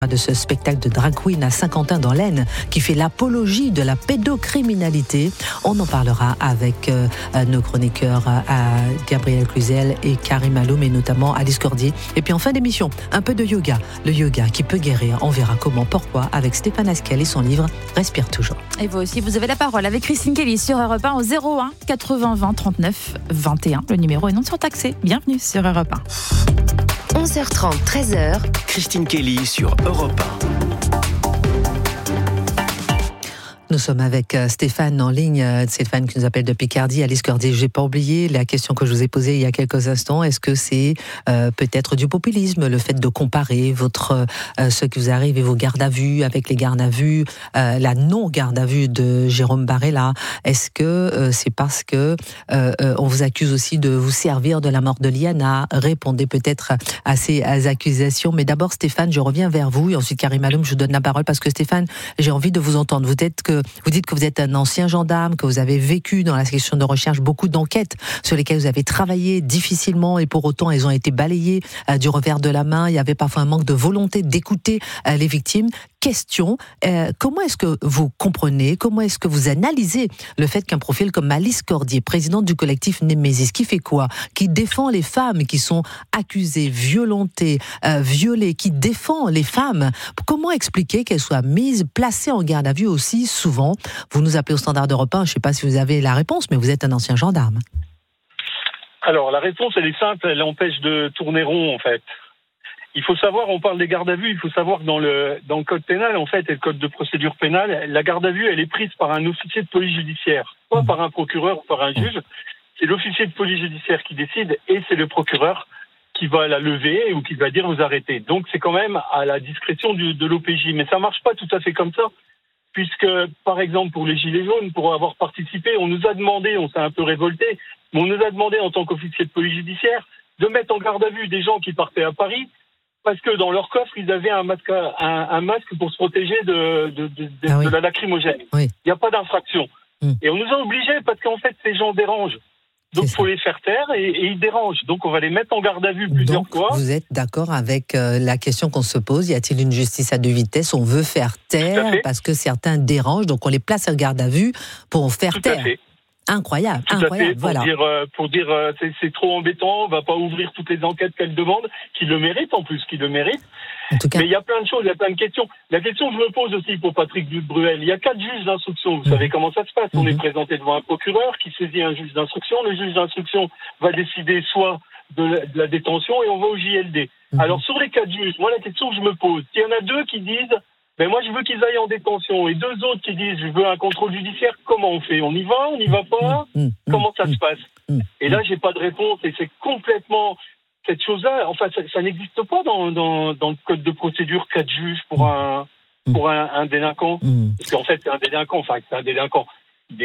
De ce spectacle de drag queen à Saint-Quentin dans l'Aisne qui fait l'apologie de la pédocriminalité. On en parlera avec nos chroniqueurs Gabriel Cluzel et Karim Aloum et notamment Alice Cordier. Et puis en fin d'émission, un peu de yoga. Le yoga qui peut guérir. On verra comment, pourquoi avec Stéphane Askel et son livre Respire toujours. Et vous aussi, vous avez la parole avec Christine Kelly sur Europe 1 au 01 80 20 39 21. Le numéro est non surtaxé. Bienvenue sur Europe 1. 11h30, 13h. Christine Kelly sur Europe 1. Nous sommes avec Stéphane en ligne, Stéphane qui nous appelle de Picardie, Alice Cordier. Je n'ai pas oublié la question que je vous ai posée il y a quelques instants. Est-ce que c'est peut-être du populisme, le fait de comparer ce qui vous arrive et vos gardes à vue avec les gardes à vue, la non-garde à vue de Jérôme Barella? Est-ce que c'est parce que on vous accuse aussi de vous servir de la mort de Liana? Répondez peut-être à ces accusations. Mais d'abord, Stéphane, je reviens vers vous et ensuite Karim Aloum, je vous donne la parole parce que Stéphane, j'ai envie de vous entendre. Vous dites que vous êtes un ancien gendarme, que vous avez vécu dans la section de recherche beaucoup d'enquêtes sur lesquelles vous avez travaillé difficilement et pour autant elles ont été balayées du revers de la main. Il y avait parfois un manque de volonté d'écouter les victimes. Question, comment est-ce que vous comprenez, comment est-ce que vous analysez le fait qu'un profil comme Alice Cordier, présidente du collectif Némésis, qui fait quoi? Qui défend les femmes qui sont accusées, violentées, violées, qui défend les femmes. Comment expliquer qu'elle soit placée en garde à vue aussi souvent? Vous nous appelez au standard d'Europe 1, je ne sais pas si vous avez la réponse, mais vous êtes un ancien gendarme. Alors, la réponse, elle est simple, elle empêche de tourner rond, en fait. Il faut savoir, on parle des gardes à vue, il faut savoir que dans le code pénal, en fait, et le code de procédure pénale, la garde à vue, elle est prise par un officier de police judiciaire, pas par un procureur ou par un juge. C'est l'officier de police judiciaire qui décide et c'est le procureur qui va la lever ou qui va dire vous arrêtez. Donc, c'est quand même à la discrétion de l'OPJ. Mais ça marche pas tout à fait comme ça, puisque, par exemple, pour les Gilets jaunes, pour avoir participé, on nous a demandé, on s'est un peu révolté, mais on nous a demandé en tant qu'officier de police judiciaire de mettre en garde à vue des gens qui partaient à Paris parce que dans leur coffre, ils avaient un masque pour se protéger de la lacrymogène. Oui. Il n'y a pas d'infraction. Et on nous a obligés parce qu'en fait, ces gens dérangent. Donc, il faut les faire taire et ils dérangent. Donc, on va les mettre en garde à vue plusieurs fois. Vous êtes d'accord avec la question qu'on se pose? Y a-t-il une justice à deux vitesses? On veut faire taire parce que certains dérangent, donc on les place en garde à vue pour faire taire. Tout à fait. Incroyable, tout incroyable. À fait, pour dire c'est trop embêtant, on va pas ouvrir toutes les enquêtes qu'elle demande, qui le méritent en plus, qui le méritent. En tout cas... Mais il y a plein de choses, il y a plein de questions. La question que je me pose aussi pour Patrick Bruel, il y a 4 juges d'instruction. Vous savez comment ça se passe? On est présenté devant un procureur qui saisit un juge d'instruction. Le juge d'instruction va décider soit de la détention et on va au JLD. Alors sur les 4 juges, moi la question que je me pose, s'il y en a 2 qui disent moi je veux qu'ils aillent en détention et 2 autres qui disent je veux un contrôle judiciaire, comment on fait? On y va? On n'y va pas? Comment ça se passe? Et là j'ai pas de réponse et c'est complètement cette chose-là, enfin ça n'existe pas dans le code de procédure 4 juges pour un délinquant. Parce qu'en fait c'est un délinquant, il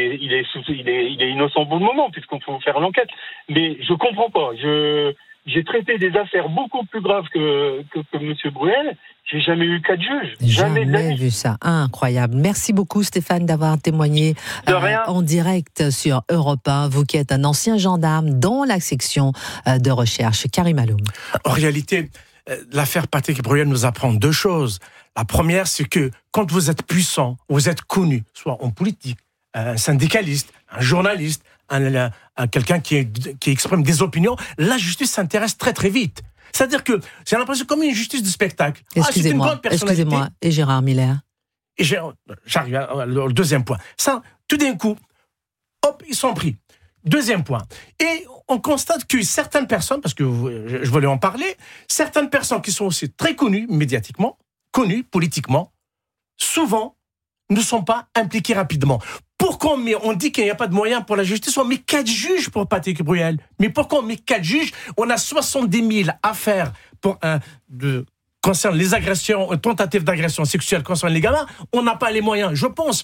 est innocent pour le moment puisqu'on peut faire l'enquête. Mais je comprends pas. J'ai traité des affaires beaucoup plus graves que M. Bruel. J'ai jamais eu 4 juges. Jamais vu ça. Incroyable. Merci beaucoup Stéphane d'avoir témoigné en direct sur Europe 1. Vous qui êtes un ancien gendarme dans la section de recherche. Karim Aloum. En réalité, l'affaire Patrick Bruel nous apprend 2 choses. La première, c'est que quand vous êtes puissant, vous êtes connu, soit en politique, un syndicaliste, un journaliste, quelqu'un qui exprime des opinions, la justice s'intéresse très très vite. C'est-à-dire que j'ai l'impression comme une justice de spectacle. Excusez-moi, et Gérard Miller. Et j'arrive au deuxième point. Ça, tout d'un coup, hop, ils sont pris. Deuxième point. Et on constate que certaines personnes, parce que je voulais en parler, certaines personnes qui sont aussi très connues médiatiquement, connues politiquement, souvent ne sont pas impliquées rapidement. Pourquoi on dit qu'il n'y a pas de moyens pour la justice? On met 4 juges pour Patrick Bruel. Mais pourquoi on met 4 juges? On a 70 000 affaires concernant les agressions, tentatives d'agression sexuelle concernant les gamins. On n'a pas les moyens. Je pense,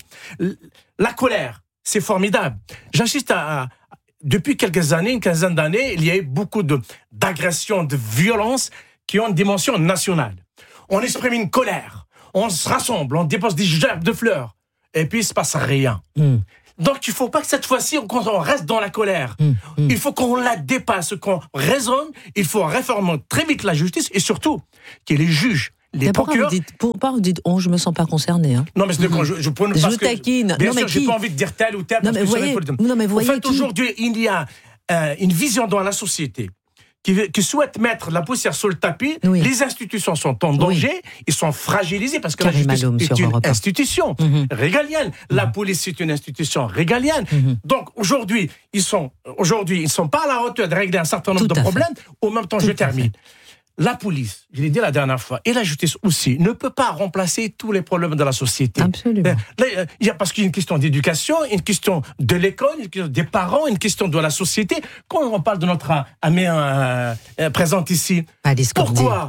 la colère, c'est formidable. J'assiste depuis quelques années, une quinzaine d'années, il y a eu beaucoup d'agressions, de violences qui ont une dimension nationale. On exprime une colère. On se rassemble, on dépose des gerbes de fleurs. Et puis, il ne se passe rien. Donc, il ne faut pas que cette fois-ci, on reste dans la colère. Il faut qu'on la dépasse, qu'on raisonne. Il faut réformer très vite la justice et surtout qu'il y ait les juges les procureurs... Pourquoi vous dites je me sens pas concerné, hein. Non, mais c'est quand je prends... Je taquine. Bien sûr, j'ai pas envie de dire tel ou tel. Non, mais voyez... En fait, aujourd'hui, il y a une vision dans la société qui souhaite mettre la poussière sur le tapis. Oui. Les institutions sont en danger, ils sont fragilisés parce que la justice est une institution régalienne. La police c'est une institution régalienne. Donc aujourd'hui, ils sont pas à la hauteur de régler un certain nombre de problèmes. Au même temps, je termine. La police, je l'ai dit la dernière fois, et la justice aussi, ne peut pas remplacer tous les problèmes de la société. Absolument. Parce qu'il y a une question d'éducation, une question de l'école, une question des parents, une question de la société. Quand on parle de notre amie présente ici, pourquoi ?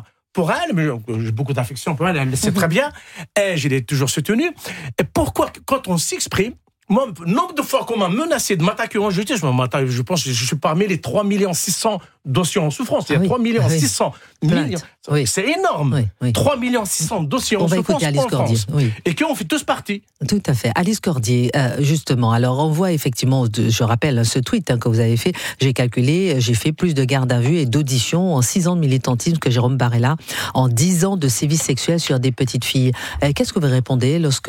Pour elle, mais j'ai beaucoup d'affection pour elle, elle le sait très bien, et je l'ai toujours soutenue. Et pourquoi, quand on s'exprime, moi, nombre de fois qu'on m'a menacé de m'attaquer en justice, je pense que je suis parmi les 3 600 000 dossiers en souffrance. Il y a 3 600 000. Oui. C'est énorme. Oui. 3 600 000 dossiers en souffrance en France. Et qui ont fait tous partie. Tout à fait. Alice Cordier, justement. Alors, on voit effectivement, je rappelle ce tweet que vous avez fait. J'ai calculé, j'ai fait plus de garde à vue et d'audition en 6 ans de militantisme que Jérôme Barella, en 10 ans de sévices sexuels sur des petites filles. Qu'est-ce que vous répondez lorsque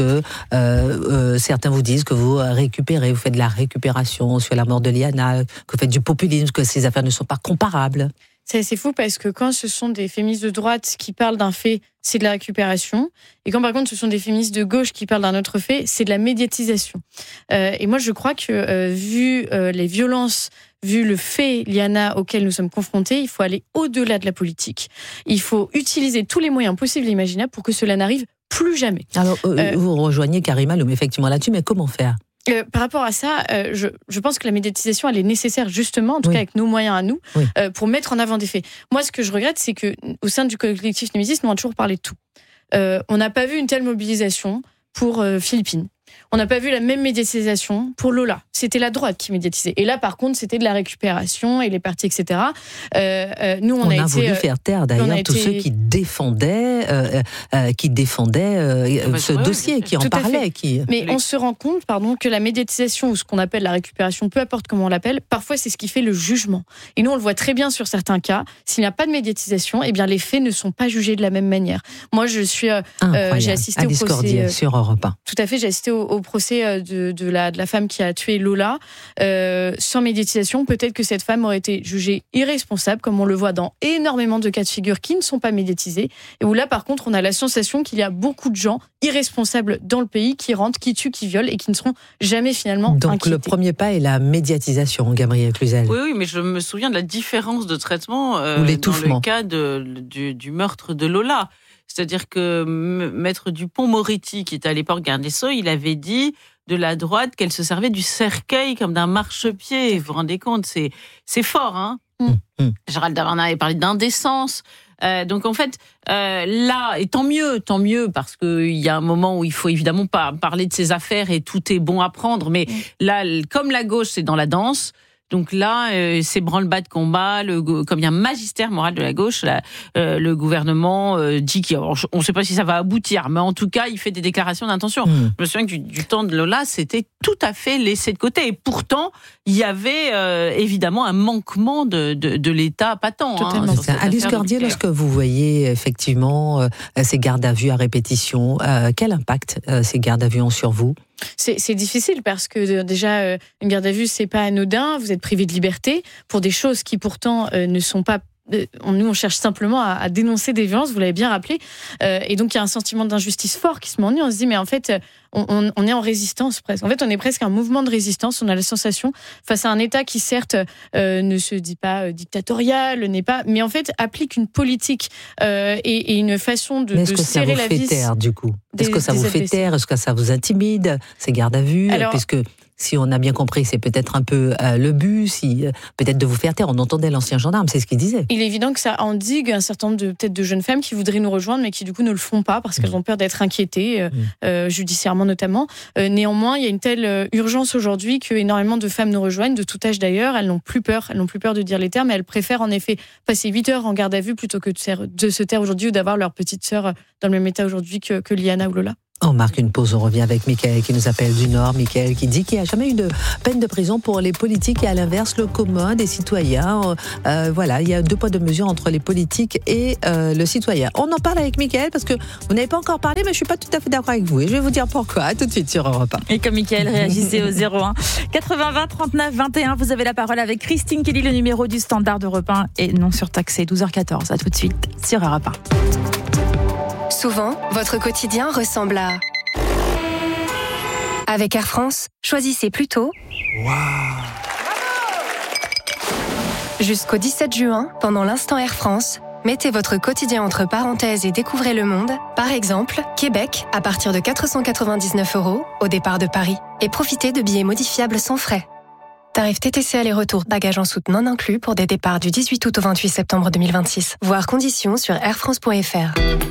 certains vous disent que vous faites de la récupération sur la mort de Liana, que vous faites du populisme, que ces affaires ne sont pas comparables? C'est assez fou parce que quand ce sont des féministes de droite qui parlent d'un fait, c'est de la récupération. Et quand par contre ce sont des féministes de gauche qui parlent d'un autre fait, c'est de la médiatisation. Et moi je crois que vu les violences, vu le fait, Liana, auquel nous sommes confrontés, il faut aller au-delà de la politique. Il faut utiliser tous les moyens possibles et imaginables pour que cela n'arrive plus jamais. Alors vous rejoignez Karima Loum effectivement là-dessus, mais comment faire ? Par rapport à ça, je pense que la médiatisation, elle est nécessaire justement, en tout cas avec nos moyens à nous, pour mettre en avant des faits. Moi, ce que je regrette, c'est que au sein du collectif Némésis, nous on a toujours parlé de tout. On n'a pas vu une telle mobilisation pour Philippines. On n'a pas vu la même médiatisation pour Lola. C'était la droite qui médiatisait. Et là, par contre, c'était de la récupération et les partis, etc. Nous, on a voulu faire taire d'ailleurs tous ceux qui défendaient ce dossier, qui en parlaient. Mais on se rend compte, que la médiatisation ou ce qu'on appelle la récupération, peu importe comment on l'appelle, parfois c'est ce qui fait le jugement. Et nous, on le voit très bien sur certains cas. S'il n'y a pas de médiatisation, eh bien les faits ne sont pas jugés de la même manière. Moi, j'ai assisté Alice au procès Cordier sur Europe 1. Tout à fait, j'ai assisté au procès de la femme qui a tué Lola. Sans médiatisation, peut-être que cette femme aurait été jugée irresponsable, comme on le voit dans énormément de cas de figure qui ne sont pas médiatisés. Et où là, par contre, on a la sensation qu'il y a beaucoup de gens irresponsables dans le pays qui rentrent, qui tuent, qui violent et qui ne seront jamais finalement Donc inquiétés. Le premier pas est la médiatisation, Gabrielle Cluzel. Oui, mais je me souviens de la différence de traitement dans le cas du meurtre de Lola. C'est-à-dire que Maître Dupond-Moretti, qui était à l'époque garde des Sceaux, il avait dit de la droite qu'elle se servait du cercueil comme d'un marchepied. Vous vous rendez compte, c'est fort, hein. Gérald Darmanin avait parlé d'indécence. Donc en fait, là, et tant mieux, parce qu'il y a un moment où il faut évidemment pas parler de ces affaires et tout est bon à prendre. Mais là, comme la gauche, c'est dans la danse. Donc là, c'est branle-bas de combat. Comme il y a un magistère moral de la gauche, le gouvernement dit qu'on ne sait pas si ça va aboutir, mais en tout cas, il fait des déclarations d'intention. Je me souviens que du temps de Lola, c'était tout à fait laissé de côté. Et pourtant, il y avait évidemment un manquement de l'État patent. Totalement. Alice Cordier, lorsque vous voyez effectivement ces gardes à vue à répétition, quel impact ces gardes à vue ont sur vous ? C'est difficile parce que déjà, une garde à vue, c'est pas anodin. Vous êtes privé de liberté pour des choses qui pourtant ne sont pas... Nous, on cherche simplement à dénoncer des violences, vous l'avez bien rappelé. Et donc, il y a un sentiment d'injustice fort qui se met en nous. On se dit, mais en fait, on est en résistance presque. En fait, on est presque un mouvement de résistance. On a la sensation, face à un État qui, certes, ne se dit pas dictatorial, mais en fait, applique une politique et une façon de serrer la vis. Est-ce que ça vous fait taire, du coup ? Est-ce que ça vous fait taire ? Est-ce que ça vous intimide, ces gardes à vue ? Puisque... Si on a bien compris, c'est peut-être un peu le but, peut-être de vous faire taire. On entendait l'ancien gendarme, c'est ce qu'il disait. Il est évident que ça endigue un certain nombre de jeunes femmes qui voudraient nous rejoindre, mais qui du coup ne le font pas parce qu'elles ont peur d'être inquiétées, judiciairement notamment. Néanmoins, il y a une telle urgence aujourd'hui que énormément de femmes nous rejoignent, de tout âge d'ailleurs. Elles n'ont plus peur de dire les termes, mais elles préfèrent en effet passer 8 heures en garde à vue plutôt que de se taire aujourd'hui ou d'avoir leur petite sœur dans le même état aujourd'hui que Liana ou Lola. On marque une pause, on revient avec Mickaël qui nous appelle du Nord. Mickaël qui dit qu'il n'y a jamais eu de peine de prison pour les politiques et à l'inverse, le commun des citoyens. Voilà, il y a 2 poids 2 mesures entre les politiques et le citoyen. On en parle avec Mickaël parce que vous n'avez pas encore parlé, mais je ne suis pas tout à fait d'accord avec vous. Et je vais vous dire pourquoi. À tout de suite sur Europe 1. Et comme Mickaël, réagissez au 01 80 20 39 21. Vous avez la parole avec Christine Kelly, le numéro du standard d'Europe 1 et non surtaxé. 12h14. À tout de suite sur Europe 1. Souvent, votre quotidien ressemble à... Avec Air France, choisissez plutôt... Jusqu'au 17 juin, pendant l'instant Air France, mettez votre quotidien entre parenthèses et découvrez le monde. Par exemple, Québec, à partir de 499 € au départ de Paris. Et profitez de billets modifiables sans frais. Tarif TTC aller-retour, bagages en soute non inclus pour des départs du 18 août au 28 septembre 2026. Voir conditions sur airfrance.fr.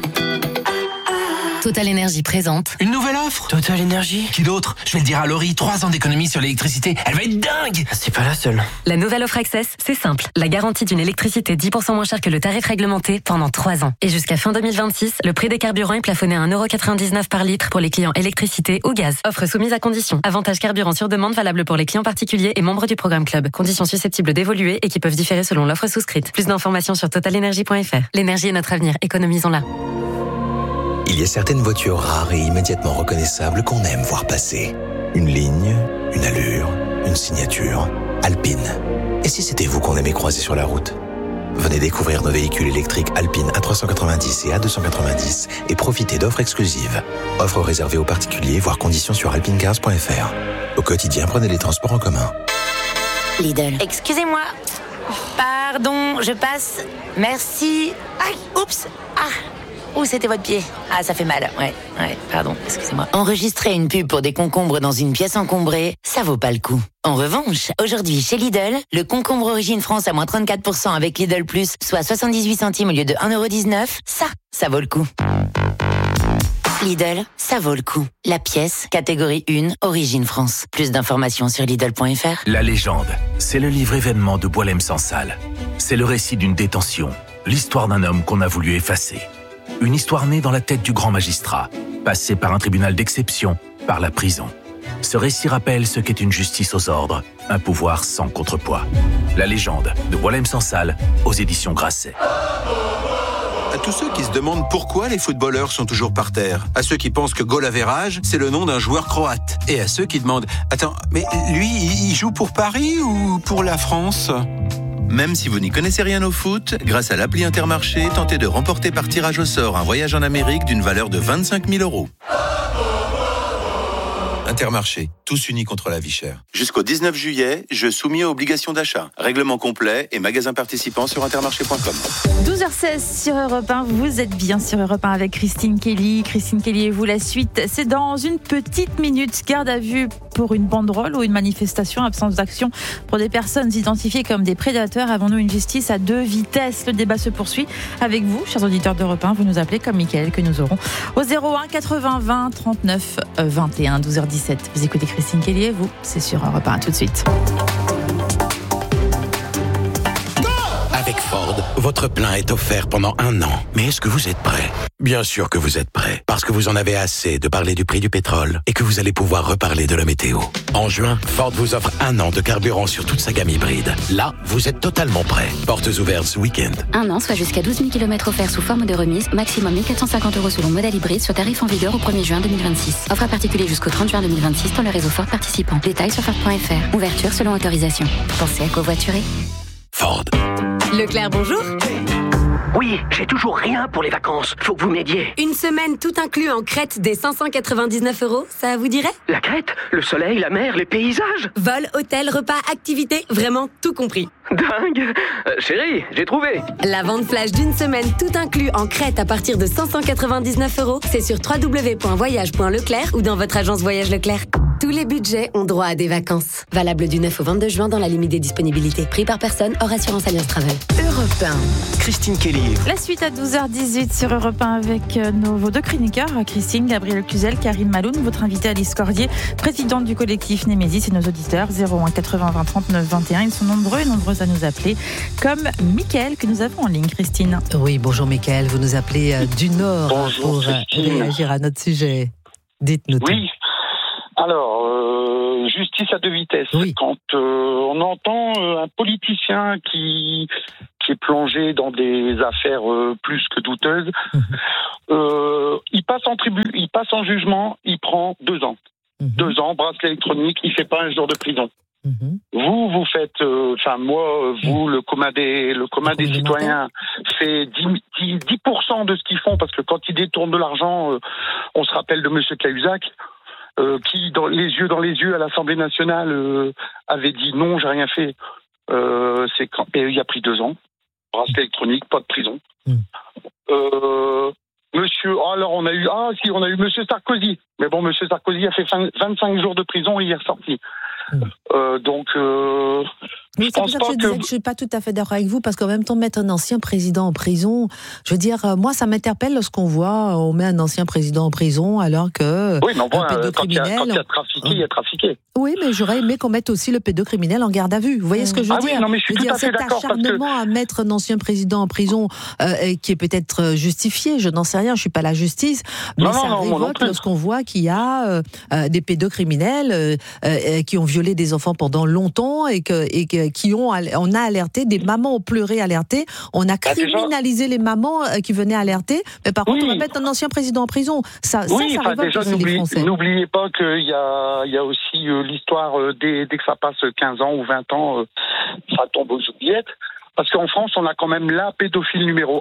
Total Énergie présente. Une nouvelle offre Total Énergie. Qui d'autre? Je vais le dire à Laurie, 3 ans d'économie sur l'électricité. Elle va être dingue. C'est pas la seule. La nouvelle offre Access, c'est simple. La garantie d'une électricité 10% moins chère que le tarif réglementé pendant 3 ans. Et jusqu'à fin 2026, le prix des carburants est plafonné à 1,99€ par litre pour les clients électricité ou gaz. Offre soumise à conditions. Avantage carburant sur demande valable pour les clients particuliers et membres du programme Club. Conditions susceptibles d'évoluer et qui peuvent différer selon l'offre souscrite. Plus d'informations sur totalenergie.fr. L'énergie est notre avenir. Économisons-la. Il y a certaines voitures rares et immédiatement reconnaissables qu'on aime voir passer. Une ligne, une allure, une signature. Alpine. Et si c'était vous qu'on aimait croiser sur la route? Venez découvrir nos véhicules électriques Alpine A390 et A290 et profitez d'offres exclusives. Offres réservées aux particuliers, voire conditions sur alpinecars.fr. Au quotidien, prenez les transports en commun. Lidl. Excusez-moi. Pardon, je passe. Merci. Aïe, oups. Où c'était votre pied? Ah, ça fait mal. Ouais, pardon, excusez-moi. Enregistrer une pub pour des concombres dans une pièce encombrée, ça vaut pas le coup. En revanche, aujourd'hui, chez Lidl, le concombre Origine France à moins 34% avec Lidl Plus, soit 78 centimes au lieu de 1,19€, ça vaut le coup. Lidl, ça vaut le coup. La pièce, catégorie 1, Origine France. Plus d'informations sur Lidl.fr. La légende, c'est le livre événement de Boualem Sansal. C'est le récit d'une détention, l'histoire d'un homme qu'on a voulu effacer. Une histoire née dans la tête du grand magistrat, passée par un tribunal d'exception, par la prison. Ce récit rappelle ce qu'est une justice aux ordres, un pouvoir sans contrepoids. La légende de Boualem Sansal, aux éditions Grasset. À tous ceux qui se demandent pourquoi les footballeurs sont toujours par terre, à ceux qui pensent que goal average, c'est le nom d'un joueur croate, et à ceux qui demandent « Attends, mais lui, il joue pour Paris ou pour la France ?» Même si vous n'y connaissez rien au foot, grâce à l'appli Intermarché, tentez de remporter par tirage au sort un voyage en Amérique d'une valeur de 25 000 €. Intermarché, tous unis contre la vie chère. Jusqu'au 19 juillet, jeu soumis à obligation d'achat. Règlement complet et magasins participants sur intermarché.com. 12h16 sur Europe 1, vous êtes bien sur Europe 1 avec Christine Kelly. Christine Kelly et vous, la suite, c'est dans une petite minute. Garde à vue pour une banderole ou une manifestation, absence d'action pour des personnes identifiées comme des prédateurs. Avons-nous une justice à 2 vitesses? Le débat se poursuit avec vous, chers auditeurs d'Europe 1. Vous nous appelez comme Mickaël que nous aurons au 01 80 20 39 21, 12h17. Vous écoutez Christine Kelly et vous, c'est sur Europe 1. Tout de suite. Avec Ford, votre plein est offert pendant 1 an. Mais est-ce que vous êtes prêt? Bien sûr que vous êtes prêt, parce que vous en avez assez de parler du prix du pétrole et que vous allez pouvoir reparler de la météo. En juin, Ford vous offre 1 an de carburant sur toute sa gamme hybride. Là, vous êtes totalement prêt. Portes ouvertes ce week-end. 1 an, soit jusqu'à 12 000 km offerts sous forme de remise, maximum 1 450 € selon modèle hybride sur tarif en vigueur au 1er juin 2026. Offre à particulier jusqu'au 30 juin 2026 dans le réseau Ford participant. Détails sur Ford.fr. Ouverture selon autorisation. Pensez à covoiturer. Ford. Leclerc, bonjour. Oui, j'ai toujours rien pour les vacances. Faut que vous m'aidiez. Une semaine tout inclus en Crète des 599 €, ça vous dirait? La Crète, le soleil, la mer, les paysages. Vol, hôtel, repas, activités, vraiment tout compris. Dingue. Chérie, j'ai trouvé. La vente flash d'une semaine tout inclus en Crète à partir de 599 €, c'est sur www.voyage.leclerc ou dans votre agence Voyage Leclerc. Tous les budgets ont droit à des vacances. Valable du 9 au 22 juin dans la limite des disponibilités. Prix par personne, hors assurance Alliance Travel. Europe 1. Christine Kelly. La suite à 12h18 sur Europe 1 avec vos 2 chroniqueurs, Christine, Gabriel Cluzel, Karine Maloun, votre invitée Alice Cordier, présidente du collectif Némésis et nos auditeurs 01 80 20 39 21. Ils sont nombreux et nombreuses à nous appeler, comme Mickaël que nous avons en ligne, Christine. Oui, bonjour Mickaël, vous nous appelez du Nord bonjour, pour réagir à notre sujet. Dites-nous. Oui. Alors, justice à deux vitesses. Oui. Quand on entend un politicien qui est plongé dans des affaires plus que douteuses, il passe en jugement, il prend 2 ans. 2 ans, bracelet électronique, il fait pas un jour de prison. Vous faites, vous, le commun des citoyens fait 10% de ce qu'ils font, parce que quand ils détournent de l'argent, on se rappelle de Monsieur Cahuzac, qui, les yeux à l'Assemblée nationale, avait dit non, j'ai rien fait. Et il a pris 2 ans. Bracelet électronique, pas de prison. On a eu Monsieur Sarkozy. Mais bon, Monsieur Sarkozy a fait 25 jours de prison et il est ressorti. Oui, c'est pour ça que je disais que je ne suis pas tout à fait d'accord avec vous, parce qu'en même temps, mettre un ancien président en prison, je veux dire, moi, ça m'interpelle lorsqu'on voit, on met un ancien président en prison alors que pédocriminel... Quand il a trafiqué, il a trafiqué. Oui, mais j'aurais aimé qu'on mette aussi le pédocriminel en garde à vue. Vous voyez ce que je veux dire? Oui, non, mais je suis tout à fait d'accord. Cet acharnement à mettre un ancien président en prison, qui est peut-être justifié, je n'en sais rien, je ne suis pas la justice, mais ça révolte lorsqu'on voit qu'il y a des pédocriminels qui ont violé des enfants pendant longtemps et on a alerté, des mamans ont pleuré, alerté, on a criminalisé les mamans qui venaient alerter, mais par contre on va mettre un ancien président en prison. Ça révolte déjà, aussi les Français. N'oubliez pas qu'il y a aussi l'histoire dès que ça passe 15 ans ou 20 ans, ça tombe aux oubliettes, parce qu'en France on a quand même la pédophile numéro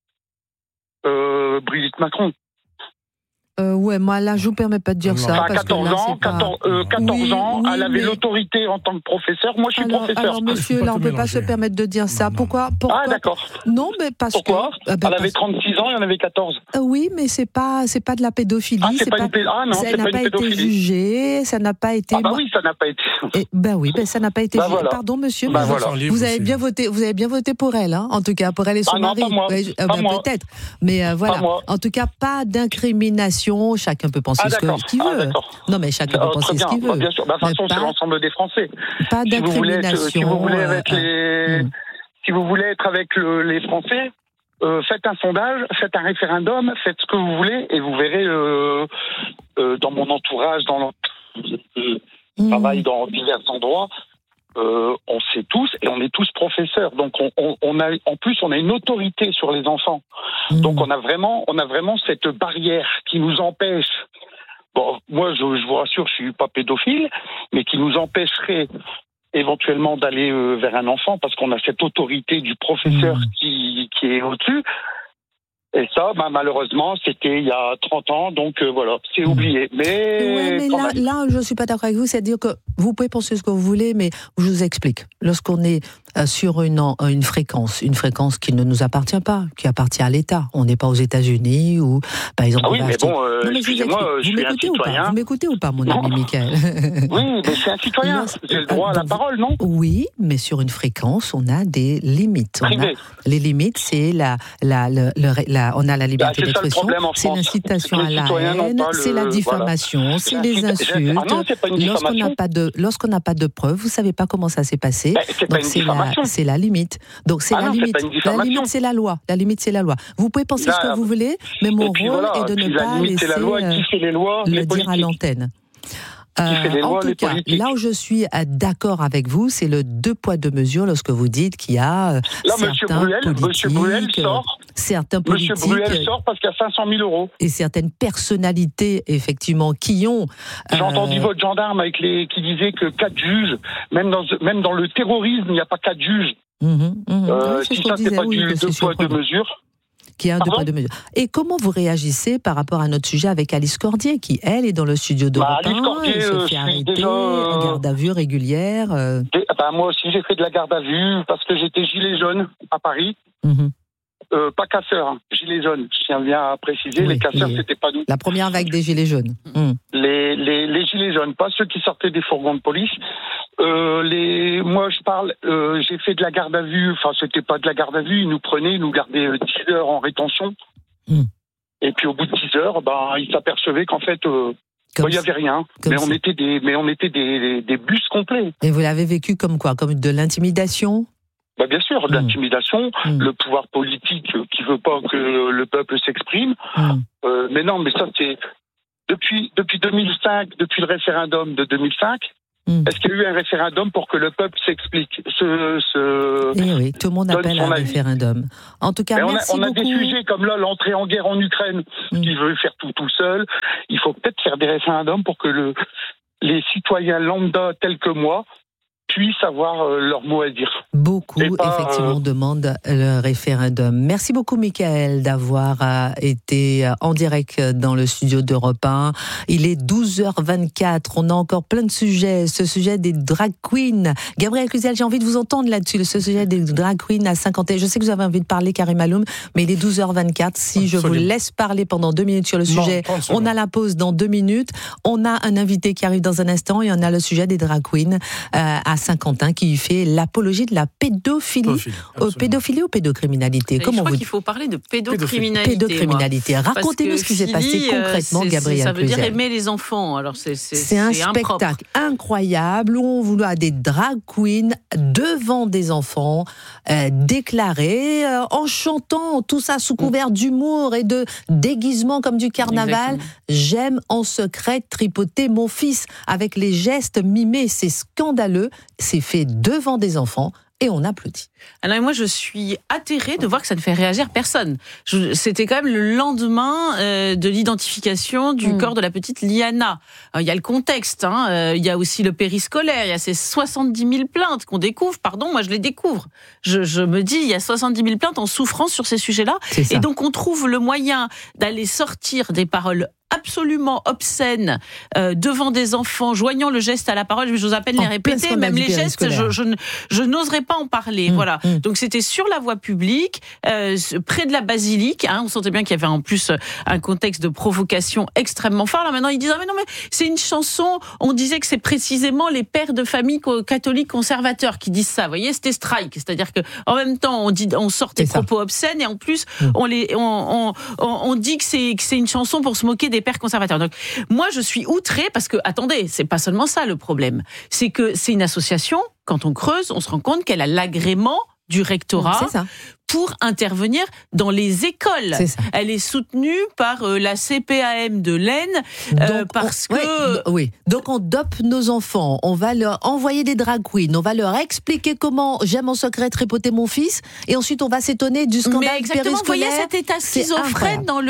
1, Brigitte Macron. Ouais, moi là, je vous permets pas de dire ça. 14 ans, elle avait l'autorité en tant que professeur. Moi, je suis professeur. Alors, monsieur, là, on peut pas se permettre de dire ça. Pourquoi Ah, d'accord. Non, mais parce que... Elle avait 36 ans, il y en avait 14. Oui, mais c'est pas de la pédophilie. Ça n'a pas été jugé, ça n'a pas été... oui, ça n'a pas été... ça n'a pas été jugé. Voilà. Pardon, monsieur, mais vous avez bien voté pour elle, hein, en tout cas, pour elle et son mari. Non, pas moi. Peut-être. Mais voilà. En tout cas, pas d'incrimination. Chacun peut penser ce qu'il veut. Non, mais chacun peut penser ce qu'il veut. Bien sûr. De toute façon, c'est l'ensemble des Français. Pas d'incrimination. Si vous voulez être avec les Français, faites un sondage, faites un référendum, faites ce que vous voulez, et vous verrez dans mon entourage, je travaille dans divers endroits. On sait tous, et on est tous professeurs, donc on a une autorité sur les enfants. Donc on a vraiment cette barrière qui nous empêche. Bon, moi je vous rassure, je suis pas pédophile, mais qui nous empêcherait éventuellement d'aller vers un enfant, parce qu'on a cette autorité du professeur qui est au-dessus. Et ça, malheureusement, c'était il y a 30 ans, donc voilà, c'est oublié. Mais là, je ne suis pas d'accord avec vous, c'est-à-dire que vous pouvez penser ce que vous voulez, mais je vous explique. Lorsqu'on est sur une fréquence qui ne nous appartient pas, qui appartient à l'État, on n'est pas aux États-Unis ou, par exemple... Ah oui, mais bon, excusez-moi, je suis un citoyen. Vous m'écoutez ou pas, mon ami Mickaël? Oui, mais je suis un citoyen, j'ai le droit à la parole, non? Oui, mais sur une fréquence, on a des limites. Les limites, c'est on a la liberté d'expression, c'est l'incitation à la haine, c'est la diffamation, c'est les insultes. Lorsqu'on n'a pas de preuves, vous ne savez pas comment ça s'est passé. Donc c'est la limite. Donc c'est la limite. La limite, c'est la loi. La limite, c'est la loi. Vous pouvez penser ce que vous voulez, mais mon rôle est de ne pas laisser le dire à l'antenne. En tout cas, là où je suis d'accord avec vous, c'est le 2 poids 2 mesures lorsque vous dites qu'il y a Monsieur Bruel sort parce qu'il y a 500 000 euros. Et certaines personnalités, effectivement, qui ont... J'ai entendu votre gendarme qui disait que 4 juges, même dans le terrorisme, il n'y a pas 4 juges. Si ça, c'est pas du 2 poids 2 mesures. Qui est un 2 poids 2 mesures. Et comment vous réagissez par rapport à notre sujet avec Alice Cordier, qui, elle, est dans le studio d'Europe 1, elle se fait arrêter, en garde à vue régulière Moi aussi, j'ai fait de la garde à vue parce que j'étais gilet jaune à Paris. Pas casseur, gilet jaune. Je tiens bien à préciser, les casseurs, c'était pas nous. La première vague des gilets jaunes. Les gilets jaunes, pas ceux qui sortaient des fourgons de police. Moi, j'ai fait de la garde à vue, enfin, c'était pas de la garde à vue, ils nous prenaient, ils nous gardaient 10 heures en rétention. Et puis, au bout de 10 heures, ils s'apercevaient qu'en fait, il n'y avait rien. Mais on était des bus complets. Et vous l'avez vécu comme quoi? Comme de l'intimidation? Bien sûr, de l'intimidation, le pouvoir politique qui veut pas que le peuple s'exprime. Mais non, mais ça, c'est... depuis 2005, depuis le référendum de 2005, est-ce qu'il y a eu un référendum pour que le peuple s'explique oui, tout le monde appelle à un référendum. En tout cas, merci on a beaucoup. des sujets comme là, l'entrée en guerre en Ukraine, qui veut faire tout seul. Il faut peut-être faire des référendums pour que les citoyens lambda tels que moi puissent avoir leur mot à dire. Beaucoup, effectivement, demandent le référendum. Merci beaucoup, Michael, d'avoir été en direct dans le studio d'Europe 1. Il est 12h24. On a encore plein de sujets. Ce sujet des drag queens. Gabriel Cluzel, j'ai envie de vous entendre là-dessus. Ce sujet des drag queens à 50 ans. Je sais que vous avez envie de parler, Karim Aloum, mais il est 12h24. Si je vous laisse parler pendant 2 minutes sur le sujet, on a la pause dans 2 minutes. On a un invité qui arrive dans un instant et on a le sujet des drag queens à Saint-Quentin qui fait l'apologie de la pédophilie. Pédophilie ou pédocriminalité? Je crois qu'il faut parler de pédocriminalité. Pédocriminalité. Racontez-nous ce qui s'est passé concrètement, Gabriel. Ça veut dire aimer les enfants. Alors c'est un spectacle incroyable où on voit des drag queens devant des enfants déclarés en chantant tout ça sous couvert d'humour et de déguisement comme du carnaval. Exactement. J'aime en secret tripoter mon fils avec les gestes mimés. C'est scandaleux. C'est fait devant des enfants. Et on applaudit. Alors moi, je suis atterrée de voir que ça ne fait réagir personne. C'était quand même le lendemain de l'identification du corps de la petite Liana. Alors, il y a le contexte, il y a aussi le périscolaire, il y a ces 70 000 plaintes qu'on découvre. Pardon, moi je les découvre. Je me dis, il y a 70 000 plaintes en souffrance sur ces sujets-là. Et donc on trouve le moyen d'aller sortir des paroles absolument obscènes devant des enfants, joignant le geste à la parole. Je vous appelle les répéter, même les gestes, je n'oserais pas en parler. Voilà. Donc c'était sur la voie publique, près de la basilique. On sentait bien qu'il y avait en plus un contexte de provocation extrêmement fort. Là maintenant ils disent mais non mais c'est une chanson. On disait que c'est précisément les pères de famille catholiques conservateurs qui disent ça. Vous voyez, c'était strike, c'est-à-dire que en même temps on sort des propos obscènes et en plus on dit que c'est une chanson pour se moquer des pères conservateurs. Donc moi je suis outrée parce que attendez, c'est pas seulement ça le problème, c'est que c'est une association. Quand on creuse, on se rend compte qu'elle a l'agrément du rectorat pour intervenir dans les écoles. Elle est soutenue par la CPAM de l'Aisne parce que... Oui, donc on dope nos enfants, on va leur envoyer des drag queens, on va leur expliquer comment j'aime en secret tripoter mon fils, et ensuite on va s'étonner du scandale périscolaire. Vous voyez cet état schizophrène dans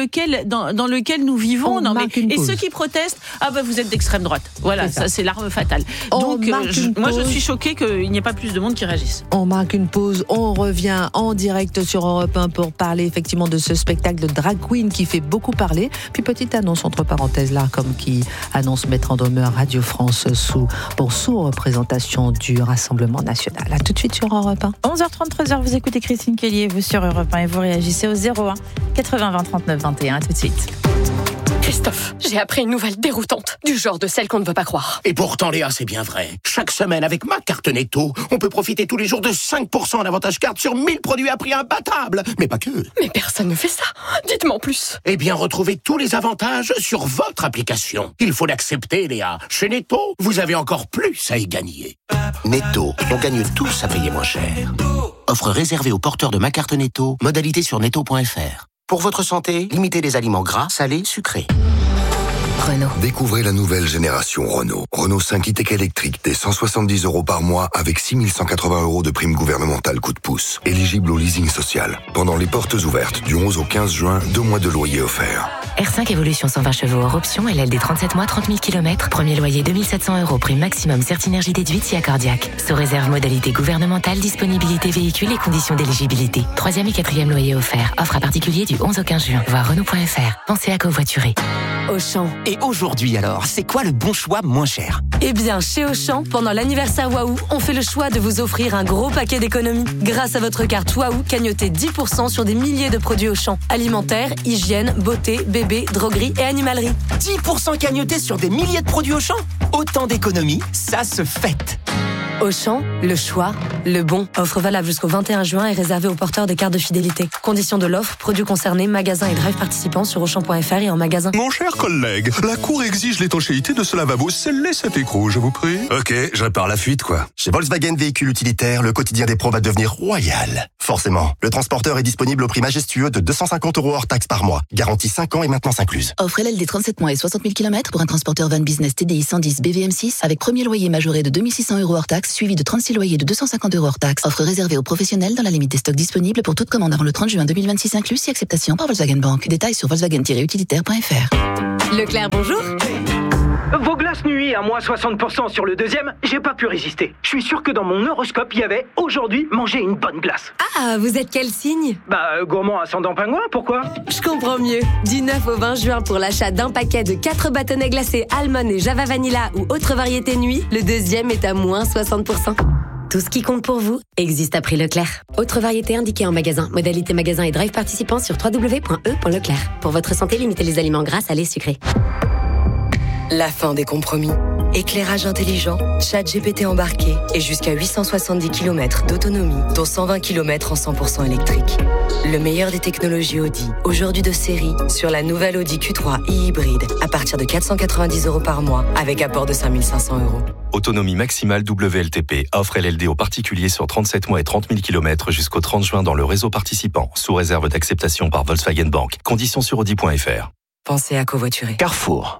lequel nous vivons. Et ceux qui protestent, vous êtes d'extrême droite. Voilà, ça c'est l'arme fatale. Donc moi je suis choquée qu'il n'y ait pas plus de monde qui réagisse. On marque une pause, on revient en direct sur Europe 1 pour parler effectivement de ce spectacle de drag queen qui fait beaucoup parler. Puis petite annonce entre parenthèses là, comme qui annonce mettre en demeure Radio France pour sous-représentation du Rassemblement National. À tout de suite sur Europe 1. 11h33, vous écoutez Christine Kelly et vous sur Europe 1 et vous réagissez au 01 80 20 39 21. À tout de suite. Christophe, j'ai appris une nouvelle déroutante, du genre de celle qu'on ne veut pas croire. Et pourtant, Léa, c'est bien vrai. Chaque semaine, avec ma carte Netto, on peut profiter tous les jours de 5% d'avantage carte sur 1000 produits à prix imbattable. Mais pas que. Mais personne ne fait ça. Dites-moi en plus. Eh bien, retrouvez tous les avantages sur votre application. Il faut l'accepter, Léa. Chez Netto, vous avez encore plus à y gagner. Netto, on gagne tous à payer moins cher. Offre réservée aux porteurs de ma carte Netto, modalité sur netto.fr. Pour votre santé, limitez les aliments gras, salés, sucrés. Renault. Découvrez la nouvelle génération Renault. Renault 5 e-tech électrique dès 170 € par mois avec 6 180 € de prime gouvernementale coup de pouce. Éligible au leasing social. Pendant les portes ouvertes du 11 au 15 juin, 2 mois de loyer offerts. R5 Evolution 120 chevaux hors option, LLD 37 mois, 30 000 km. Premier loyer 2700 €, prime maximum Certinergie déduite si accordiaque. Sous réserve modalité gouvernementale, disponibilité véhicule et conditions d'éligibilité. 3e et 4e loyer offert. Offre à particulier du 11 au 15 juin. Voir Renault.fr. Pensez à covoiturer. Auchan. Et aujourd'hui alors, c'est quoi le bon choix moins cher? Eh bien, chez Auchan, pendant l'anniversaire Waouh, on fait le choix de vous offrir un gros paquet d'économies. Grâce à votre carte Waouh, cagnotez 10% sur des milliers de produits Auchan. Alimentaire, hygiène, beauté, bébé, droguerie et animalerie. 10% cagnotés sur des milliers de produits Auchan? Autant d'économies, ça se fête. Auchan, le choix Le bon, offre valable jusqu'au 21 juin et réservé aux porteurs de cartes de fidélité. Conditions de l'offre, produits concernés, magasins et drive participants sur Auchan.fr et en magasin. Mon cher collègue, la Cour exige l'étanchéité de ce lavabo. Scellez cet écrou, je vous prie. Ok, je répare la fuite, quoi. Chez Volkswagen Véhicules Utilitaires, le quotidien des pros va devenir royal. Forcément, le transporteur est disponible au prix majestueux de 250 € hors taxe par mois. Garantie 5 ans et maintenance incluse. Offre LLD 37 mois et 60 000 km pour un transporteur van business TDI 110 BVM6 avec premier loyer majoré de 2600 € hors taxe, suivi de 36 loyers de 250 € hors taxe. Offre réservée aux professionnels dans la limite des stocks disponibles pour toute commande avant le 30 juin 2026 inclus, si acceptation par Volkswagen Bank. Détails sur volkswagen-utilitaire.fr. Leclerc, bonjour. Vos glaces nuit à moins 60% sur le deuxième, j'ai pas pu résister. Je suis sûr que dans mon horoscope, il y avait aujourd'hui manger une bonne glace. Ah, vous êtes quel signe? Gourmand ascendant pingouin, pourquoi? Je comprends mieux. Du 9 au 20 juin pour l'achat d'un paquet de 4 bâtonnets glacés Almond et Java Vanilla ou autre variété nuit, le deuxième est à moins 60%. Tout ce qui compte pour vous existe à prix Leclerc. Autre variété indiquée en magasin. Modalité magasin et drive participants sur www.e.leclerc. Pour votre santé, limitez les aliments gras, salés, sucrés. La fin des compromis. Éclairage intelligent, ChatGPT embarqué et jusqu'à 870 km d'autonomie, dont 120 km en 100% électrique. Le meilleur des technologies Audi, aujourd'hui de série, sur la nouvelle Audi Q3 e-hybride, à partir de 490 € par mois, avec apport de 5 500 €. Autonomie maximale WLTP. Offre LLD aux particuliers sur 37 mois et 30 000 km jusqu'au 30 juin dans le réseau participant, sous réserve d'acceptation par Volkswagen Bank. Conditions sur Audi.fr. Pensez à covoiturer. Carrefour.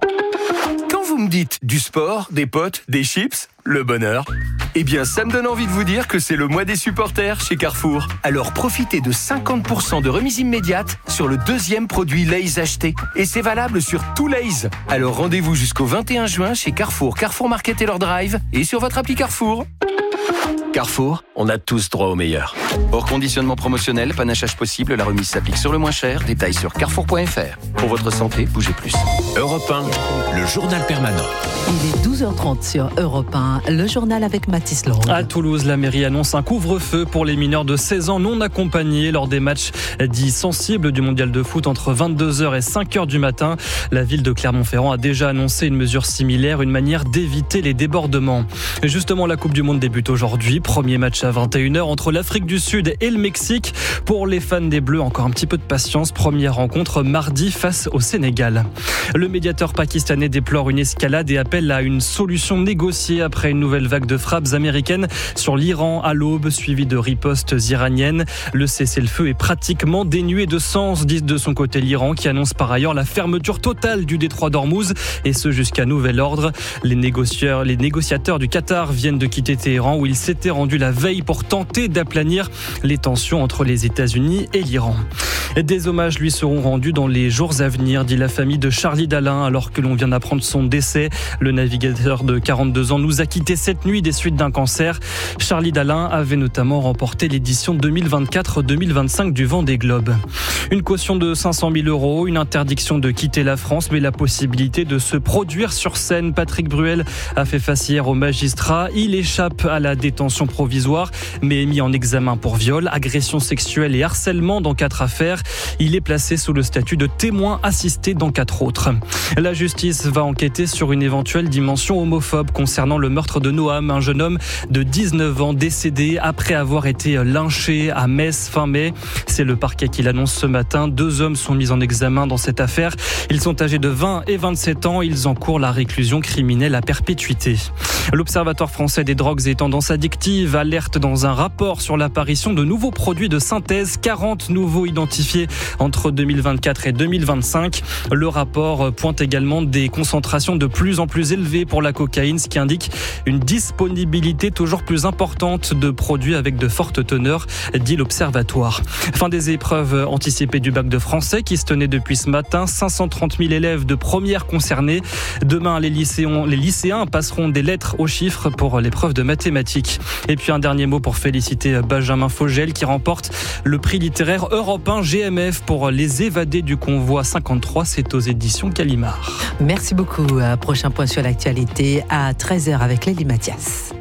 Vous me dites du sport, des potes, des chips, le bonheur. Eh bien, ça me donne envie de vous dire que c'est le mois des supporters chez Carrefour. Alors profitez de 50% de remise immédiate sur le deuxième produit Lay's acheté. Et c'est valable sur tout Lay's. Alors rendez-vous jusqu'au 21 juin chez Carrefour, Carrefour Market et leur drive et sur votre appli Carrefour. Carrefour, on a tous droit au meilleur. Hors conditionnement promotionnel, panachage possible, la remise s'applique sur le moins cher. Détails sur carrefour.fr. Pour votre santé, bougez plus. Europe 1, le journal permanent. Il est 12h30 sur Europe 1, le journal avec Mathis Lang. À Toulouse, la mairie annonce un couvre-feu pour les mineurs de 16 ans non accompagnés lors des matchs dits sensibles du mondial de foot entre 22h et 5h du matin. La ville de Clermont-Ferrand a déjà annoncé une mesure similaire, une manière d'éviter les débordements. Justement, la Coupe du Monde débute aujourd'hui. Premier match à 21h entre l'Afrique du Sud et le Mexique. Pour les fans des Bleus, encore un petit peu de patience. Première rencontre mardi face au Sénégal. Le médiateur pakistanais déplore une escalade et appelle à une solution négociée après une nouvelle vague de frappes américaines sur l'Iran à l'aube, suivie de ripostes iraniennes. Le cessez-le-feu est pratiquement dénué de sens, dit de son côté l'Iran, qui annonce par ailleurs la fermeture totale du détroit d'Ormuz, et ce jusqu'à nouvel ordre. Les négociateurs du Qatar viennent de quitter Téhéran, où ils s'étaient rendus la veille pour tenter d'aplanir les tensions entre les États-Unis et l'Iran. Des hommages lui seront rendus dans les jours à venir, dit la famille de Charlie Dalin, alors que l'on vient d'apprendre son décès. Le navigateur de 42 ans nous a quittés cette nuit des suites d'un cancer. Charlie Dalin avait notamment remporté l'édition 2024-2025 du Vendée Globe. Une caution de 500 000 €, une interdiction de quitter la France, mais la possibilité de se produire sur scène. Patrick Bruel a fait face hier au magistrat. Il échappe à la détention provisoire, mais est mis en examen pour viol, agression sexuelle et harcèlement dans 4 affaires. Il est placé sous le statut de témoin assisté dans 4 autres. La justice va enquêter sur une éventuelle dimension homophobe concernant le meurtre de Noam, un jeune homme de 19 ans décédé après avoir été lynché à Metz fin mai. C'est le parquet qui l'annonce ce matin. 2 hommes sont mis en examen dans cette affaire. Ils sont âgés de 20 et 27 ans. Ils encourent la réclusion criminelle à perpétuité. L'Observatoire français des drogues et tendances addictives alerte dans un rapport sur l'apparition de nouveaux produits de synthèse, 40 nouveaux identifiés entre 2024 et 2025. Le rapport pointe également des concentrations de plus en plus élevées pour la cocaïne, ce qui indique une disponibilité toujours plus importante de produits avec de fortes teneurs, dit l'Observatoire. Fin des épreuves anticipées du bac de français qui se tenaient depuis ce matin. 530 000 élèves de première concernés. Demain, les lycéens passeront des lettres aux chiffres pour l'épreuve de mathématiques. Et puis un dernier mot pour féliciter Benjamin Fogel qui remporte le prix littéraire Europe 1 GMF pour Les évadés du convoi 53. C'est aux éditions Gallimard. Merci beaucoup. Prochain point sur l'actualité à 13h avec Lélie Mathias.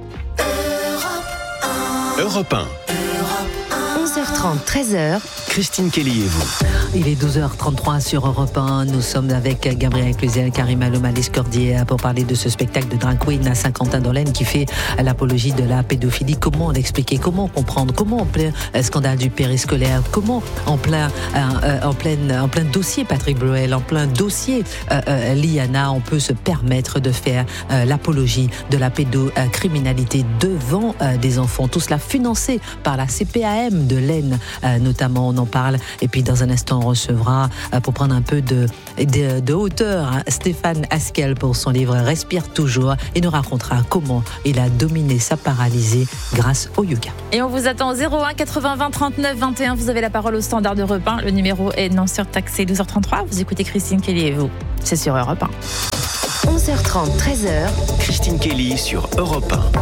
Europe 1. 11h30, 13h. Christine Kelly et vous. Il est 12h33 sur Europe 1. Nous sommes avec Gabriel Cluzel, Karim Aloum, Alice Cordier pour parler de ce spectacle de drag queen à Saint-Quentin-dans-l'Aisne qui fait l'apologie de la pédophilie. Comment l'expliquer? Comment comprendre? Comment en plein scandale du périscolaire? Comment en plein dossier Patrick Bruel, en plein dossier Liana, on peut se permettre de faire l'apologie de la pédocriminalité devant des enfants? Tout cela financé par la CPAM de l'Aisne notamment, on en parle. Et puis dans un instant, on recevra, pour prendre un peu de hauteur, Stéphane Haskell pour son livre Respire toujours, et nous racontera comment il a dominé sa paralysie grâce au yoga. Et on vous attend au 01 80 20 39 21. Vous avez la parole au standard d'Europe 1. Le numéro est non surtaxé. 12h33. Vous écoutez Christine Kelly et vous. C'est sur Europe 1. 11h30, 13h. Christine Kelly sur Europe 1.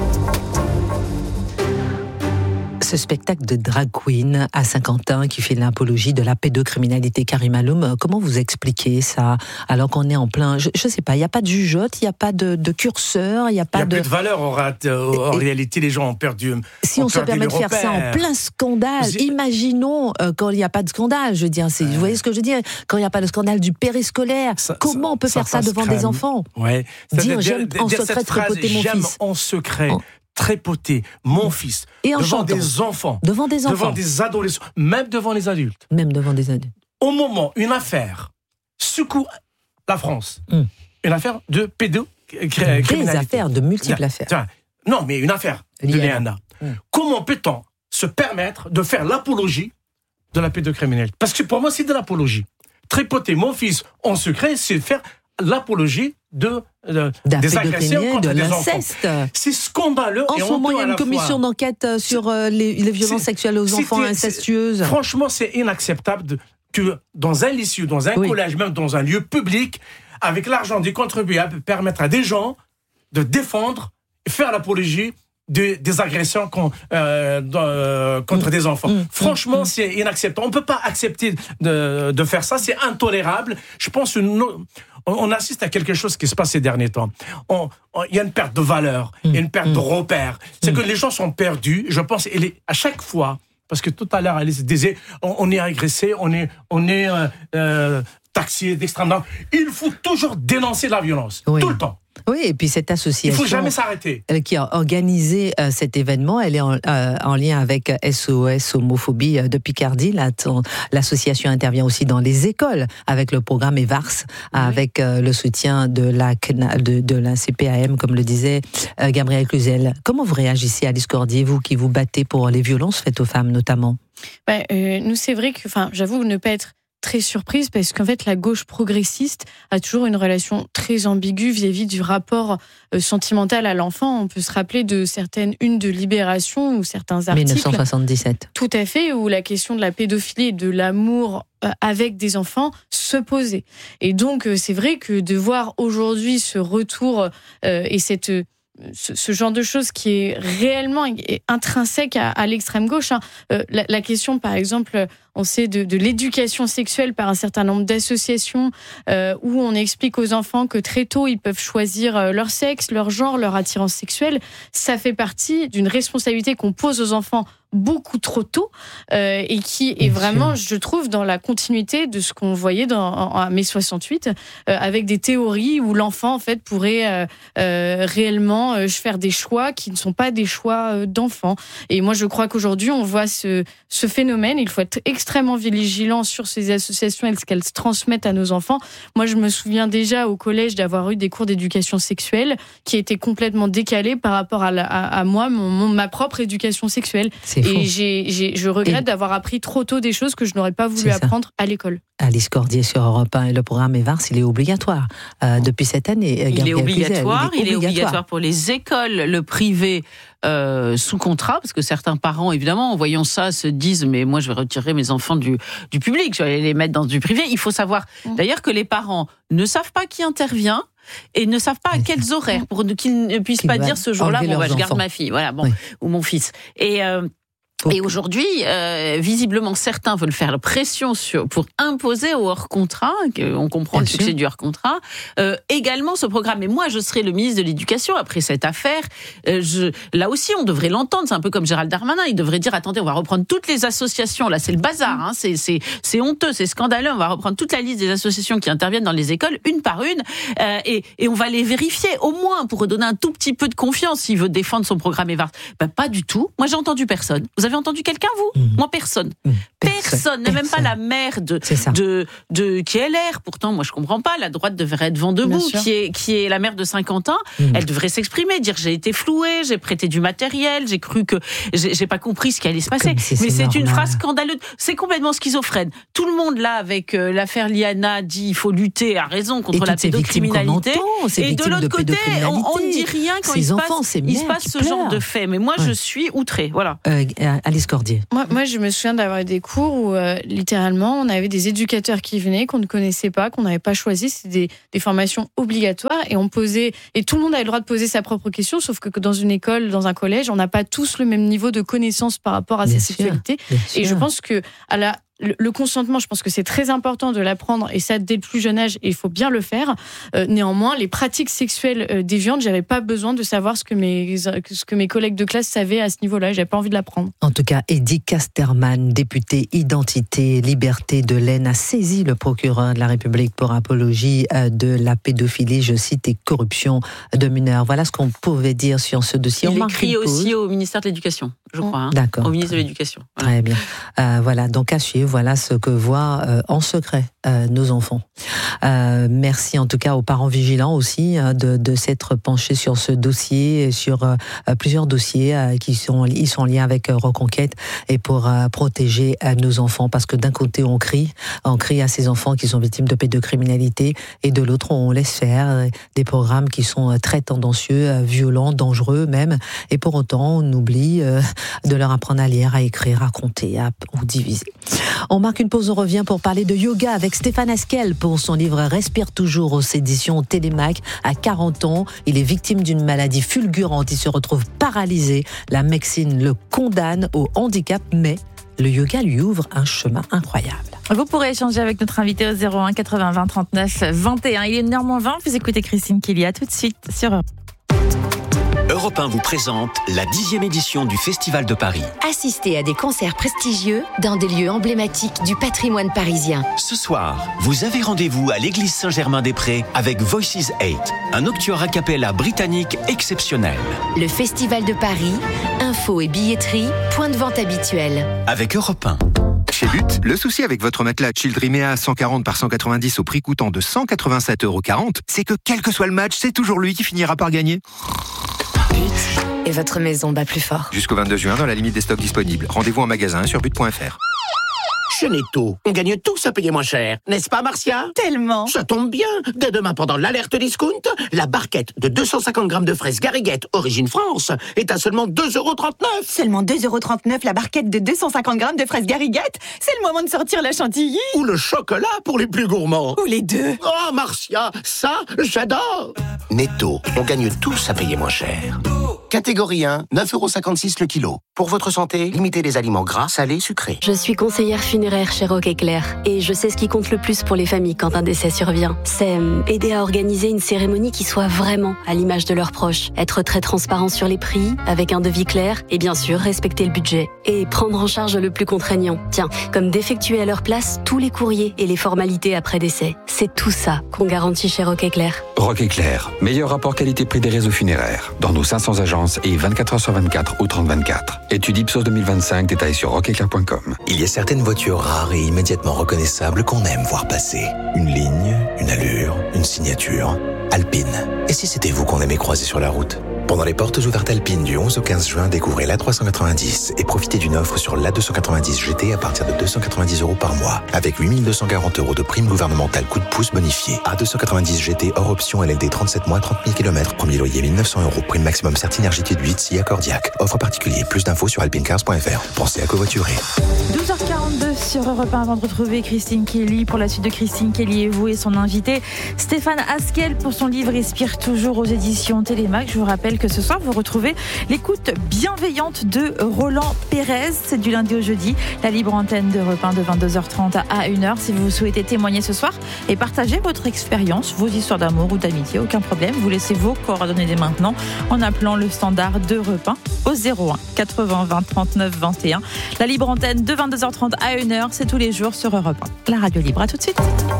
Ce spectacle de drag queen à Saint-Quentin qui fait l'apologie de la pédocriminalité. Karim Aloum, comment vous expliquez ça alors qu'on est en plein, je sais pas, il n'y a pas de jugeote, il n'y a pas de curseur, il n'y a pas plus de valeur en réalité, les gens ont perdu. Si on se permet de faire ça en plein scandale, imaginons quand il n'y a pas de scandale, je veux dire, vous voyez ce que je veux dire, quand il n'y a pas de scandale du périscolaire, comment on peut faire ça devant des enfants? Ouais. Dire j'aime en secret tripoter mon fils. En secret. Trépoter mon fils devant des enfants, devant des adolescents, même devant les adultes. Au moment où une affaire secoue la France, une affaire de pédocriminalité. Des affaires, de multiples affaires. Non, mais une affaire de Liana. Comment peut-on se permettre de faire l'apologie de la pédocriminalité? Parce que pour moi, c'est de l'apologie. Trépoter mon fils en secret, c'est faire l'apologie des agressions contre des enfants. C'est scandaleux. En ce moment, il y a une commission d'enquête sur les violences sexuelles aux enfants incestueuses. Franchement, c'est inacceptable que dans un lycée, dans un collège, même dans un lieu public, avec l'argent des contribuables, permettre à des gens de défendre et faire l'apologie des agressions contre des enfants. Franchement, c'est inacceptable. On ne peut pas accepter de faire ça. C'est intolérable. Je pense on assiste à quelque chose qui se passe ces derniers temps. Il y a une perte de valeur, il y a une perte de repères. C'est que les gens sont perdus. Je pense à chaque fois, parce que tout à l'heure, Alice disait, on est agressé, on est taxé d'extrême droite. Il faut toujours dénoncer la violence, tout le temps. Oui, et puis cette association, il faut jamais s'arrêter, qui a organisé cet événement, elle est en lien avec SOS Homophobie de Picardie. L'association intervient aussi dans les écoles avec le programme EVARS, avec le soutien de la CPAM, comme le disait Gabriel Cluzel. Comment vous réagissez, Alice Cordier, vous qui vous battez pour les violences faites aux femmes notamment? Nous, c'est vrai que, j'avoue ne pas être très surprise parce qu'en fait la gauche progressiste a toujours une relation très ambiguë vis-à-vis du rapport sentimental à l'enfant. On peut se rappeler de certaines unes de Libération ou certains articles 1977. Tout à fait, où la question de la pédophilie et de l'amour avec des enfants se posait. Et donc c'est vrai que de voir aujourd'hui ce retour et ce genre de choses qui est réellement intrinsèque à l'extrême gauche. La question, par exemple, on sait de l'éducation sexuelle par un certain nombre d'associations où on explique aux enfants que très tôt, ils peuvent choisir leur sexe, leur genre, leur attirance sexuelle. Ça fait partie d'une responsabilité qu'on pose aux enfants beaucoup trop tôt et qui est vraiment, je trouve, dans la continuité de ce qu'on voyait en mai 68 avec des théories où l'enfant en fait pourrait réellement faire des choix qui ne sont pas des choix d'enfant. Et moi je crois qu'aujourd'hui on voit ce phénomène. Il faut être extrêmement vigilant sur ces associations et ce qu'elles transmettent à nos enfants. Moi je me souviens déjà au collège d'avoir eu des cours d'éducation sexuelle qui étaient complètement décalés par rapport à moi, ma propre éducation sexuelle. Et je regrette d'avoir appris trop tôt des choses que je n'aurais pas voulu apprendre à l'école. Alice Cordier sur Europe 1, et le programme EVARS, il est obligatoire depuis cette année. Il est obligatoire pour les écoles, le privé sous contrat, parce que certains parents, évidemment, en voyant ça, se disent mais moi je vais retirer mes enfants du public, je vais aller les mettre dans du privé. Il faut savoir d'ailleurs que les parents ne savent pas qui intervient et ne savent pas à quels horaires pour qu'ils ne puissent pas dire ce jour-là je garde ma fille, ou mon fils. Et aujourd'hui, visiblement, certains veulent faire pression pour imposer au hors-contrat, on comprend le succès du hors-contrat, également ce programme. Et moi, je serai le ministre de l'Éducation après cette affaire. Là aussi, on devrait l'entendre. C'est un peu comme Gérald Darmanin. Il devrait dire, attendez, on va reprendre toutes les associations. Là, c'est le bazar. Hein, c'est honteux, c'est scandaleux. On va reprendre toute la liste des associations qui interviennent dans les écoles, une par une, et on va les vérifier, au moins, pour redonner un tout petit peu de confiance s'il veut défendre son programme Evars. Pas du tout. Moi, j'ai entendu personne. Vous avez entendu quelqu'un, vous ? Moi, personne. Personne, même pas la maire de qui est LR. Pourtant, moi, je comprends pas. La droite devrait être vent debout, qui est la maire de Saint-Quentin. Elle devrait s'exprimer, dire j'ai été flouée, j'ai prêté du matériel, j'ai cru que j'ai pas compris ce qui allait se passer. Mais c'est une phrase scandaleuse. C'est complètement schizophrène. Tout le monde là, avec l'affaire Liana, dit il faut lutter à raison contre la pédocriminalité. Et de l'autre côté, on ne dit rien quand il se passe ce genre de fait. Mais moi, je suis outrée. Voilà. Alice Cordier. Moi, je me souviens d'avoir eu des cours où, littéralement, on avait des éducateurs qui venaient, qu'on ne connaissait pas, qu'on n'avait pas choisi. C'était des formations obligatoires et et tout le monde avait le droit de poser sa propre question, sauf que dans une école, dans un collège, on n'a pas tous le même niveau de connaissance par rapport à sa sexualité. Et je pense que le consentement, je pense que c'est très important de l'apprendre, et ça dès le plus jeune âge, et il faut bien le faire. Néanmoins, les pratiques sexuelles déviantes, j'avais pas besoin de savoir ce que mes collègues de classe savaient à ce niveau-là. J'avais pas envie de l'apprendre. En tout cas, Eddy Casterman, député Identité, Liberté de l'Aisne, a saisi le procureur de la République pour apologie de la pédophilie, je cite, et corruption de mineurs. Voilà ce qu'on pouvait dire sur ce dossier. Il écrit aussi au ministère de l'Éducation, je crois. D'accord. Au ministre de l'Éducation. Voilà. Très bien. Voilà, donc à suivre. Voilà ce que voient en secret nos enfants. Merci en tout cas aux parents vigilants aussi de s'être penchés sur ce dossier et sur plusieurs dossiers ils sont en lien avec Reconquête, et pour protéger nos enfants, parce que d'un côté on crie à ces enfants qui sont victimes de pédocriminalité, et de l'autre on laisse faire des programmes qui sont très tendancieux, violents, dangereux même, et pour autant on oublie de leur apprendre à lire, à écrire, à compter, ou diviser. On marque une pause, on revient pour parler de yoga avec Stéphane Askel pour son livre Respire toujours aux éditions Télémac. À 40 ans, il est victime d'une maladie fulgurante, il se retrouve paralysé. La médecine le condamne au handicap, mais le yoga lui ouvre un chemin incroyable. Vous pourrez échanger avec notre invité au 01 80 20 39 21. Il est 1h20, vous écoutez Christine Kelly, à tout de suite sur Europe. Europe 1 vous présente la 10e édition du Festival de Paris. Assistez à des concerts prestigieux dans des lieux emblématiques du patrimoine parisien. Ce soir, vous avez rendez-vous à l'église Saint-Germain-des-Prés avec Voices 8, un octuor a cappella britannique exceptionnel. Le Festival de Paris, infos et billetterie, point de vente habituel. Avec Europe 1. Chez But, le souci avec votre matelas Childrimea 140 par 190 au prix coûtant de 187,40 €, c'est que quel que soit le match, c'est toujours lui qui finira par gagner. But, et votre maison bat plus fort. Jusqu'au 22 juin, dans la limite des stocks disponibles. Rendez-vous en magasin sur but.fr. Chez Netto, on gagne tous à payer moins cher, n'est-ce pas Marcia ? Tellement. Ça tombe bien, dès demain pendant l'alerte discount, la barquette de 250 grammes de fraises Garriguette origine France est à seulement 2,39 €. Seulement 2,39 € la barquette de 250 grammes de fraises Garriguette. C'est le moment de sortir la chantilly. Ou le chocolat pour les plus gourmands. Ou les deux. Oh Marcia, ça j'adore. Netto, on gagne tous à payer moins cher. Catégorie 1, 9,56 € le kilo. Pour votre santé, limitez les aliments gras, salés, sucrés. Je suis conseillère funéraire chez Roque Éclair et je sais ce qui compte le plus pour les familles quand un décès survient. C'est aider à organiser une cérémonie qui soit vraiment à l'image de leurs proches. Être très transparent sur les prix, avec un devis clair et bien sûr respecter le budget. Et prendre en charge le plus contraignant. Tiens, comme d'effectuer à leur place tous les courriers et les formalités après décès. C'est tout ça qu'on garantit chez Roque Éclair. Roque Éclair, meilleur rapport qualité-prix des réseaux funéraires. Dans nos 500 agences et 24 h sur 24 ou 30/24. Étude Ipsos 2025, détails sur roqueclair.com. Il y a certaines voitures rares et immédiatement reconnaissables qu'on aime voir passer. Une ligne, une allure, une signature. Alpine. Et si c'était vous qu'on aimait croiser sur la route ? Pendant les portes ouvertes Alpine du 11 au 15 juin, découvrez l'A390 et profitez d'une offre sur l'A290 GT à partir de 290 € par mois, avec 8 240 € de prime gouvernementale coup de pouce bonifiée. A290 GT hors option LLD 37 mois, 30 000 km, premier loyer 1 900 €, prime maximum Certinergie déduite, SIA Cordiac. Offre particulier, plus d'infos sur alpinecars.fr. Pensez à covoiturer. 12h42. 8h42 sur Europe 1 avant de retrouver Christine Kelly pour la suite de Christine Kelly et vous et son invité Stéphane Askel pour son livre Respire toujours aux éditions Télémac. Je vous rappelle que ce soir vous retrouvez l'écoute bienveillante de Roland Pérez. C'est du lundi au jeudi, la libre antenne d'Europe 1 de 22h30 à 1h. Si vous souhaitez témoigner ce soir et partager votre expérience, vos histoires d'amour ou d'amitié, aucun problème. Vous laissez vos coordonnées dès maintenant en appelant le standard d'Europe 1 au 01 80 20 39 21. La libre antenne de 22h30 à 1h, c'est tous les jours sur Europe 1. La radio libre, à tout de suite.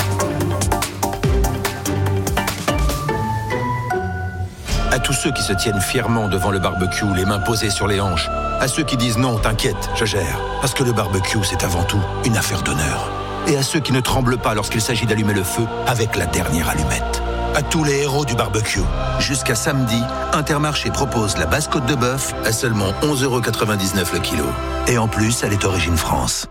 À tous ceux qui se tiennent fièrement devant le barbecue, les mains posées sur les hanches. À ceux qui disent non, t'inquiète, je gère. Parce que le barbecue, c'est avant tout une affaire d'honneur. Et à ceux qui ne tremblent pas lorsqu'il s'agit d'allumer le feu avec la dernière allumette. À tous les héros du barbecue. Jusqu'à samedi, Intermarché propose la basse côte de bœuf à seulement 11,99€ le kilo. Et en plus, elle est origine France.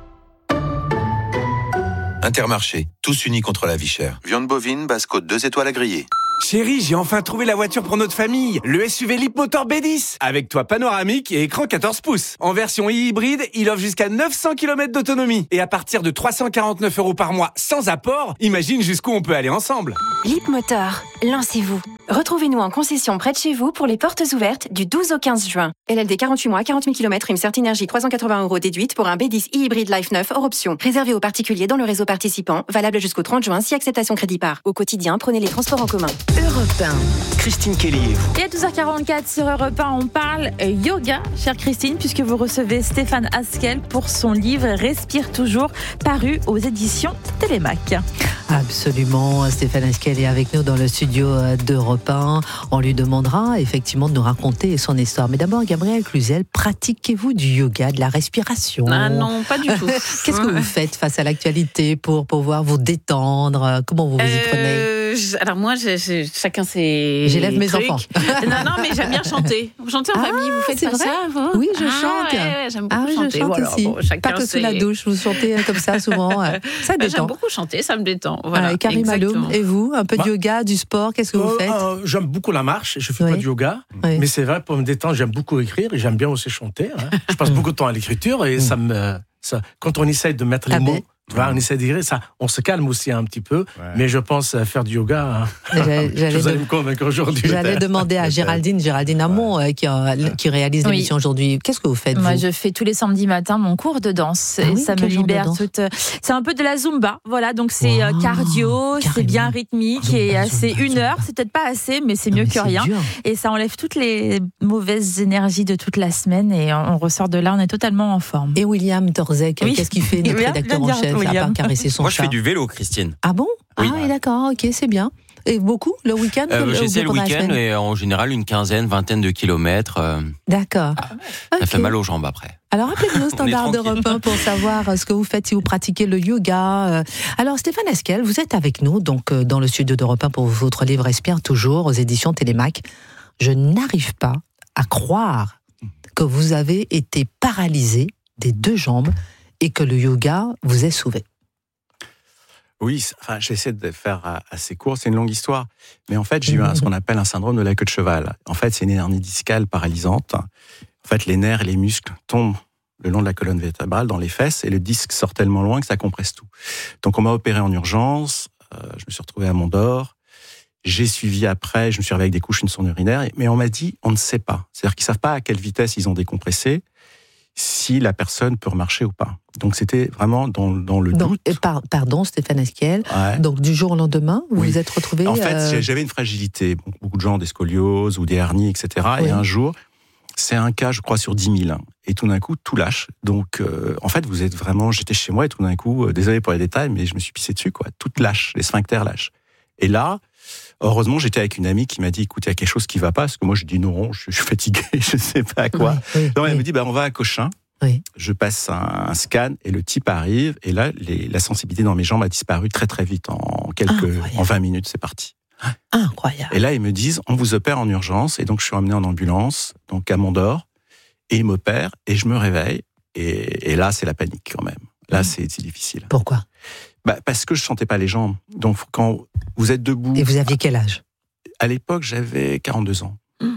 Intermarché, tous unis contre la vie chère. Viande bovine, basse côte 2 étoiles à griller. Chérie, j'ai enfin trouvé la voiture pour notre famille. Le SUV Leapmotor B10. Avec toit panoramique et écran 14 pouces. En version hybride, il offre jusqu'à 900 km d'autonomie. Et à partir de 349€ par mois sans apport, imagine jusqu'où on peut aller ensemble. Leapmotor, lancez-vous. Retrouvez-nous en concession près de chez vous pour les portes ouvertes du 12 au 15 juin. LLD 48 mois, 40 000 km, prime Certinergie 380€ déduite pour un B10 e-hybride Life 9 hors option. Réservé aux particuliers dans le réseau participant, valable jusqu'au 30 juin si acceptation crédit par. Au quotidien, prenez les transports en commun. Europe 1. Christine Kelly et vous. Et à 12h44 sur Europe 1, on parle yoga, chère Christine, puisque vous recevez Stéphane Askel pour son livre Respire toujours, paru aux éditions Télémac. Absolument, Stéphane Askel est avec nous dans le studio d'Europe 1. On lui demandera effectivement de nous raconter son histoire. Mais d'abord, Gabrielle Cluzel, pratiquez-vous du yoga, de la respiration? Ah non, pas du tout. Qu'est-ce que vous faites face à l'actualité pour pouvoir vous détendre? Comment vous vous y prenez? Alors moi, chacun ses J'élève mes enfants. Non, mais j'aime bien chanter. Vous chantez en famille, vous faites c'est pas vrai ça vous? Oui, je chante. Ouais, j'aime beaucoup chanter. Je chante Voilà, aussi. bon, Pas que sous la douche, vous chantez comme ça souvent. Ça détend. J'aime beaucoup chanter, ça me détend. Voilà, Karim Maloum, et vous? Un peu de yoga, du sport, qu'est-ce que vous faites? J'aime beaucoup la marche, je fais pas de yoga, mais c'est vrai, pour me détendre, j'aime beaucoup écrire et j'aime bien aussi chanter. Je passe beaucoup de temps à l'écriture et quand on essaye de mettre les mots, tu vois, on essaie d'écrire, ça, on se calme aussi un petit peu, mais je pense faire du yoga, vous allez me convaincre aujourd'hui. J'allais demander à Géraldine Amont, qui réalise l'émission aujourd'hui. Qu'est-ce que vous faites? Moi, je fais tous les samedis matins mon cours de danse et ça me libère toute. C'est un peu de la Zumba, voilà, donc c'est cardio, c'est bien rythmique Zumba, et c'est 1 heure, c'est peut-être pas assez, mais c'est mieux que rien. Dur. Et ça enlève toutes les mauvaises énergies de toute la semaine et on ressort de là, on est totalement en forme. Et William Torzek, qu'est-ce qu'il fait, notre rédacteur en chef? À part caresser son Moi, chat. je fais du vélo, Christine. Ah bon? Oui. Ah, d'accord, ok, c'est bien. Et beaucoup, le week-end? J'essaie le week-end et en général une vingtaine de kilomètres. D'accord. Ça fait mal aux jambes après. Alors, appelez-nous au standard d'Europe 1 pour savoir ce que vous faites si vous pratiquez le yoga. Alors, Stéphane Askel, vous êtes avec nous donc dans le studio d'Europe 1 pour votre livre Respire toujours aux éditions Télémac. Je n'arrive pas à croire que vous avez été paralysé des 2 jambes et que le yoga vous ait sauvé. Oui, enfin, j'essaie de faire assez court, c'est une longue histoire. Mais en fait, j'ai eu ce qu'on appelle un syndrome de la queue de cheval. En fait, c'est une hernie discale paralysante. En fait, les nerfs et les muscles tombent le long de la colonne vertébrale, dans les fesses, et le disque sort tellement loin que ça compresse tout. Donc, on m'a opéré en urgence, je me suis retrouvé à Mont-d'Or, j'ai suivi après, je me suis réveillé avec des couches, une sonde urinaire, mais on m'a dit, on ne sait pas. C'est-à-dire qu'ils ne savent pas à quelle vitesse ils ont décompressé, si la personne peut remarcher ou pas. Donc, c'était vraiment dans le doute. Pardon, Stéphane Askel. Ouais. Donc, du jour au lendemain, vous vous êtes retrouvé... En fait, j'avais une fragilité. Beaucoup de gens ont des scolioses ou des hernies, etc. Oui. Et un jour, c'est un cas, je crois, sur 10 000. Et tout d'un coup, tout lâche. Donc, en fait, vous êtes vraiment... J'étais chez moi et tout d'un coup, désolé pour les détails, mais je me suis pissé dessus, quoi. Tout lâche, les sphincters lâchent. Et là... Heureusement, j'étais avec une amie qui m'a dit, écoute, il y a quelque chose qui ne va pas, parce que moi, je dis non, je suis fatigué, je ne sais pas quoi. Donc, elle me dit, on va à Cochin. Oui. Je passe un scan et le type arrive. Et là, la sensibilité dans mes jambes a disparu très, très vite. En 20 minutes, c'est parti. Incroyable. Et là, ils me disent, on vous opère en urgence. Et donc, je suis emmené en ambulance, donc à Mont-d'Or. Et ils m'opèrent et je me réveille. Et là, c'est la panique quand même. Là, c'est difficile. Pourquoi ? Parce que je ne sentais pas les jambes. Donc, quand vous êtes debout... Et vous aviez quel âge ? À l'époque, j'avais 42 ans.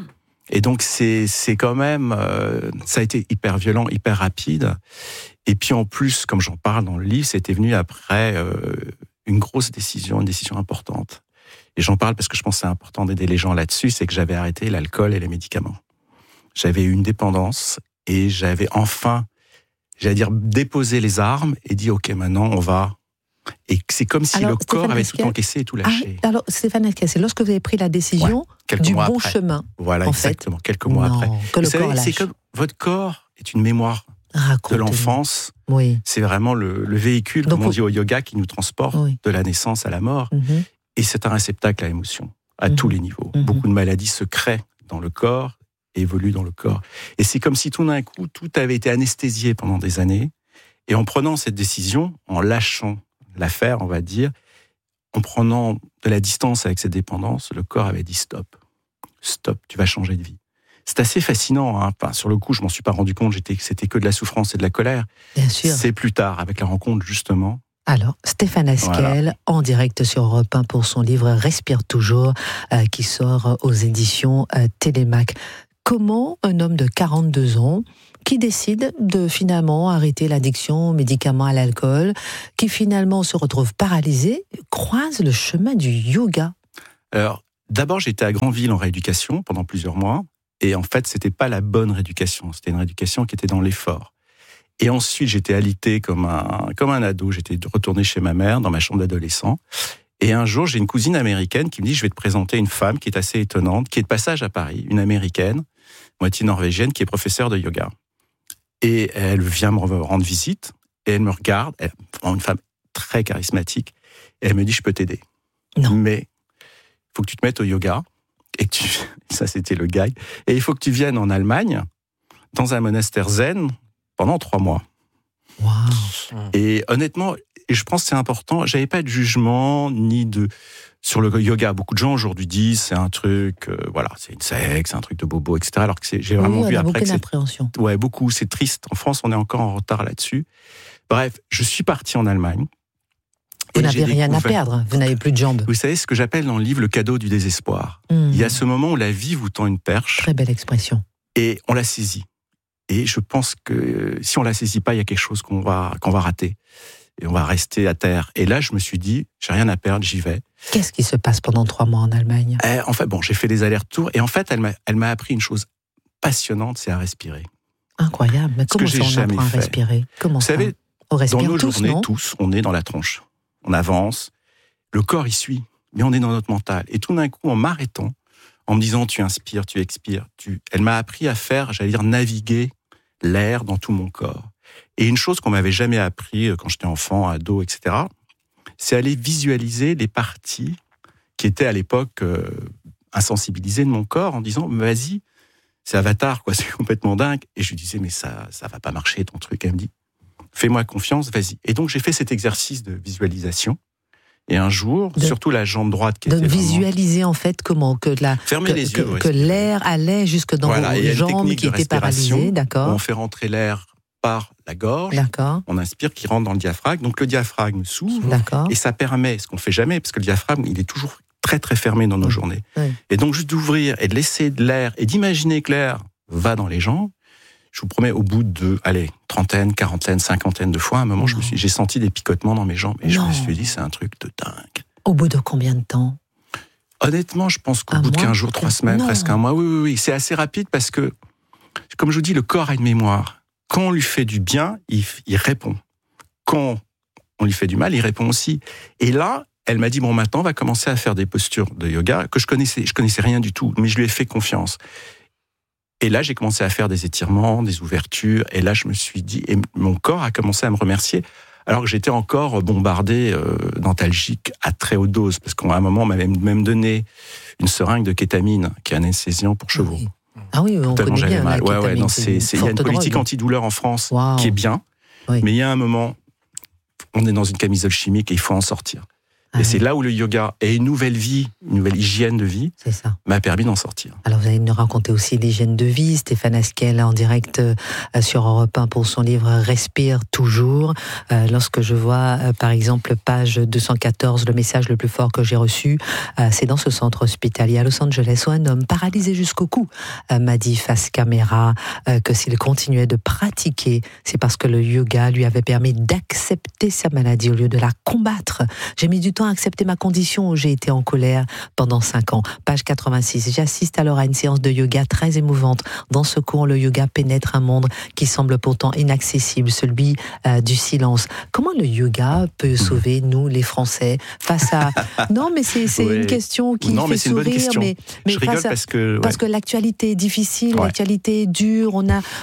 Et donc, c'est quand même... ça a été hyper violent, hyper rapide. Et puis, en plus, comme j'en parle dans le livre, c'était venu après une grosse décision, une décision importante. Et j'en parle parce que je pense que c'est important d'aider les gens là-dessus, c'est que j'avais arrêté l'alcool et les médicaments. J'avais eu une dépendance et j'avais enfin, j'allais dire, déposé les armes et dit, OK, maintenant, on va... Et c'est comme si le corps avait tout encaissé et tout lâché. Alors, Stéphane Esquel, c'est lorsque vous avez pris la décision du bon chemin. Voilà, exactement, quelques mois après. Que le corps lâche. C'est comme votre corps est une mémoire de l'enfance. Oui. C'est vraiment le véhicule, comme on dit au yoga, qui nous transporte de la naissance à la mort. Mm-hmm. Et c'est un réceptacle à émotion, à tous les niveaux. Mm-hmm. Beaucoup de maladies se créent dans le corps, évoluent dans le corps. Et c'est comme si tout d'un coup, tout avait été anesthésié pendant des années. Et en prenant cette décision, en lâchant l'affaire, on va dire, en prenant de la distance avec cette dépendance, le corps avait dit stop, tu vas changer de vie. C'est assez fascinant, hein. Enfin, sur le coup, je m'en suis pas rendu compte, c'était que de la souffrance et de la colère. Bien sûr. C'est plus tard, avec la rencontre justement. Alors, Stéphane Esquel, en direct sur Europe 1 pour son livre Respire toujours, qui sort aux éditions Télémac. Comment un homme de 42 ans qui décide de finalement arrêter l'addiction aux médicaments, à l'alcool, qui finalement se retrouve paralysé, croise le chemin du yoga? Alors, d'abord, j'étais à Granville en rééducation pendant plusieurs mois, et en fait, c'était pas la bonne rééducation, c'était une rééducation qui était dans l'effort. Et ensuite, j'étais alité comme un ado, j'étais retourné chez ma mère, dans ma chambre d'adolescent, et un jour, j'ai une cousine américaine qui me dit, je vais te présenter une femme qui est assez étonnante, qui est de passage à Paris, une américaine, moitié norvégienne, qui est professeure de yoga. Et elle vient me rendre visite, et elle me regarde, elle est une femme très charismatique, et elle me dit, je peux t'aider. Non. Mais il faut que tu te mettes au yoga, et ça c'était le gag, et il faut que tu viennes en Allemagne, dans un monastère zen, pendant 3 mois. Wow. Et honnêtement, et je pense que c'est important, j'avais pas de jugement, sur le yoga. Beaucoup de gens aujourd'hui disent c'est un truc, c'est une secte, c'est un truc de bobo, etc. Alors que j'ai vraiment vu après que c'est... d'appréhension. Ouais, beaucoup, c'est triste. En France, on est encore en retard là-dessus. Bref, je suis parti en Allemagne. Vous n'avez rien à perdre, vous n'avez plus de jambes. Vous savez ce que j'appelle dans le livre le cadeau du désespoir. Il y a ce moment où la vie vous tend une perche. Très belle expression. Et on la saisit. Et je pense que si on la saisit pas, il y a quelque chose qu'on va rater. Et on va rester à terre. Et là, je me suis dit, j'ai rien à perdre, j'y vais. Qu'est-ce qui se passe pendant 3 mois en Allemagne? En fait, j'ai fait des allers-retours. Et en fait, elle m'a appris une chose passionnante, c'est à respirer. Incroyable. Mais comment ça, on apprend à respirer? Comment Vous savez, on respire dans nos tous, journées, non? tous, on est dans la tronche. On avance. Le corps, il suit. Mais on est dans notre mental. Et tout d'un coup, en m'arrêtant, en me disant, tu inspires, tu expires, elle m'a appris à faire, j'allais dire, naviguer l'air dans tout mon corps. Et une chose qu'on m'avait jamais appris quand j'étais enfant, ado, etc., c'est aller visualiser les parties qui étaient à l'époque insensibilisées de mon corps en disant, vas-y, c'est Avatar, quoi, c'est complètement dingue. Et je lui disais, mais ça va pas marcher ton truc. Elle me dit, fais-moi confiance, vas-y. Et donc j'ai fait cet exercice de visualisation. Et un jour, surtout la jambe droite qui était visualiser en fait comment que l'air allait jusque dans vos jambes qui étaient paralysées, d'accord. On fait rentrer l'air par la gorge, on inspire, qui rentre dans le diaphragme. Donc le diaphragme s'ouvre, et ça permet, ce qu'on ne fait jamais, parce que le diaphragme, il est toujours très très fermé dans nos journées. Oui. Et donc juste d'ouvrir et de laisser de l'air, et d'imaginer que l'air va dans les jambes, je vous promets, au bout de, trentaine, quarantaine, cinquantaine de fois, à un moment, j'ai senti des picotements dans mes jambes, et je me suis dit, c'est un truc de dingue. Au bout de combien de temps? Honnêtement, je pense qu'au bout de 15 jours, 3 semaines, presque un mois, oui, c'est assez rapide, parce que, comme je vous dis, le corps a une mémoire. Quand on lui fait du bien, il répond. Quand on lui fait du mal, il répond aussi. Et là, elle m'a dit, maintenant, on va commencer à faire des postures de yoga que je connaissais rien du tout, mais je lui ai fait confiance. Et là, j'ai commencé à faire des étirements, des ouvertures, et là, je me suis dit, et mon corps a commencé à me remercier, alors que j'étais encore bombardé d'antalgiques à très haute dose, parce qu'à un moment, on m'avait même donné une seringue de kétamine, qui est un anesthésiant pour chevaux. Oui. Ah oui, on connaît bien la kétamine. Il y a une politique antidouleur en France qui est bien, mais il y a un moment, on est dans une camisole chimique et il faut en sortir. Et c'est là où le yoga et une nouvelle vie, une nouvelle hygiène de vie m'a permis d'en sortir. Alors vous allez nous raconter aussi l'hygiène de vie. Stéphane Askel en direct sur Europe 1 pour son livre Respire toujours. Lorsque je vois par exemple page 214, le message le plus fort que j'ai reçu, c'est dans ce centre hospitalier à Los Angeles où un homme paralysé jusqu'au cou m'a dit face caméra que s'il continuait de pratiquer, c'est parce que le yoga lui avait permis d'accepter sa maladie au lieu de la combattre. J'ai mis du temps à accepter ma condition où j'ai été en colère pendant 5 ans. Page 86. J'assiste alors à une séance de yoga très émouvante. Dans ce cours, le yoga pénètre un monde qui semble pourtant inaccessible, celui du silence. Comment le yoga peut sauver, nous, les Français, face à... Non, mais c'est une question qui fait sourire. Mais je rigole parce que l'actualité est difficile, l'actualité est dure.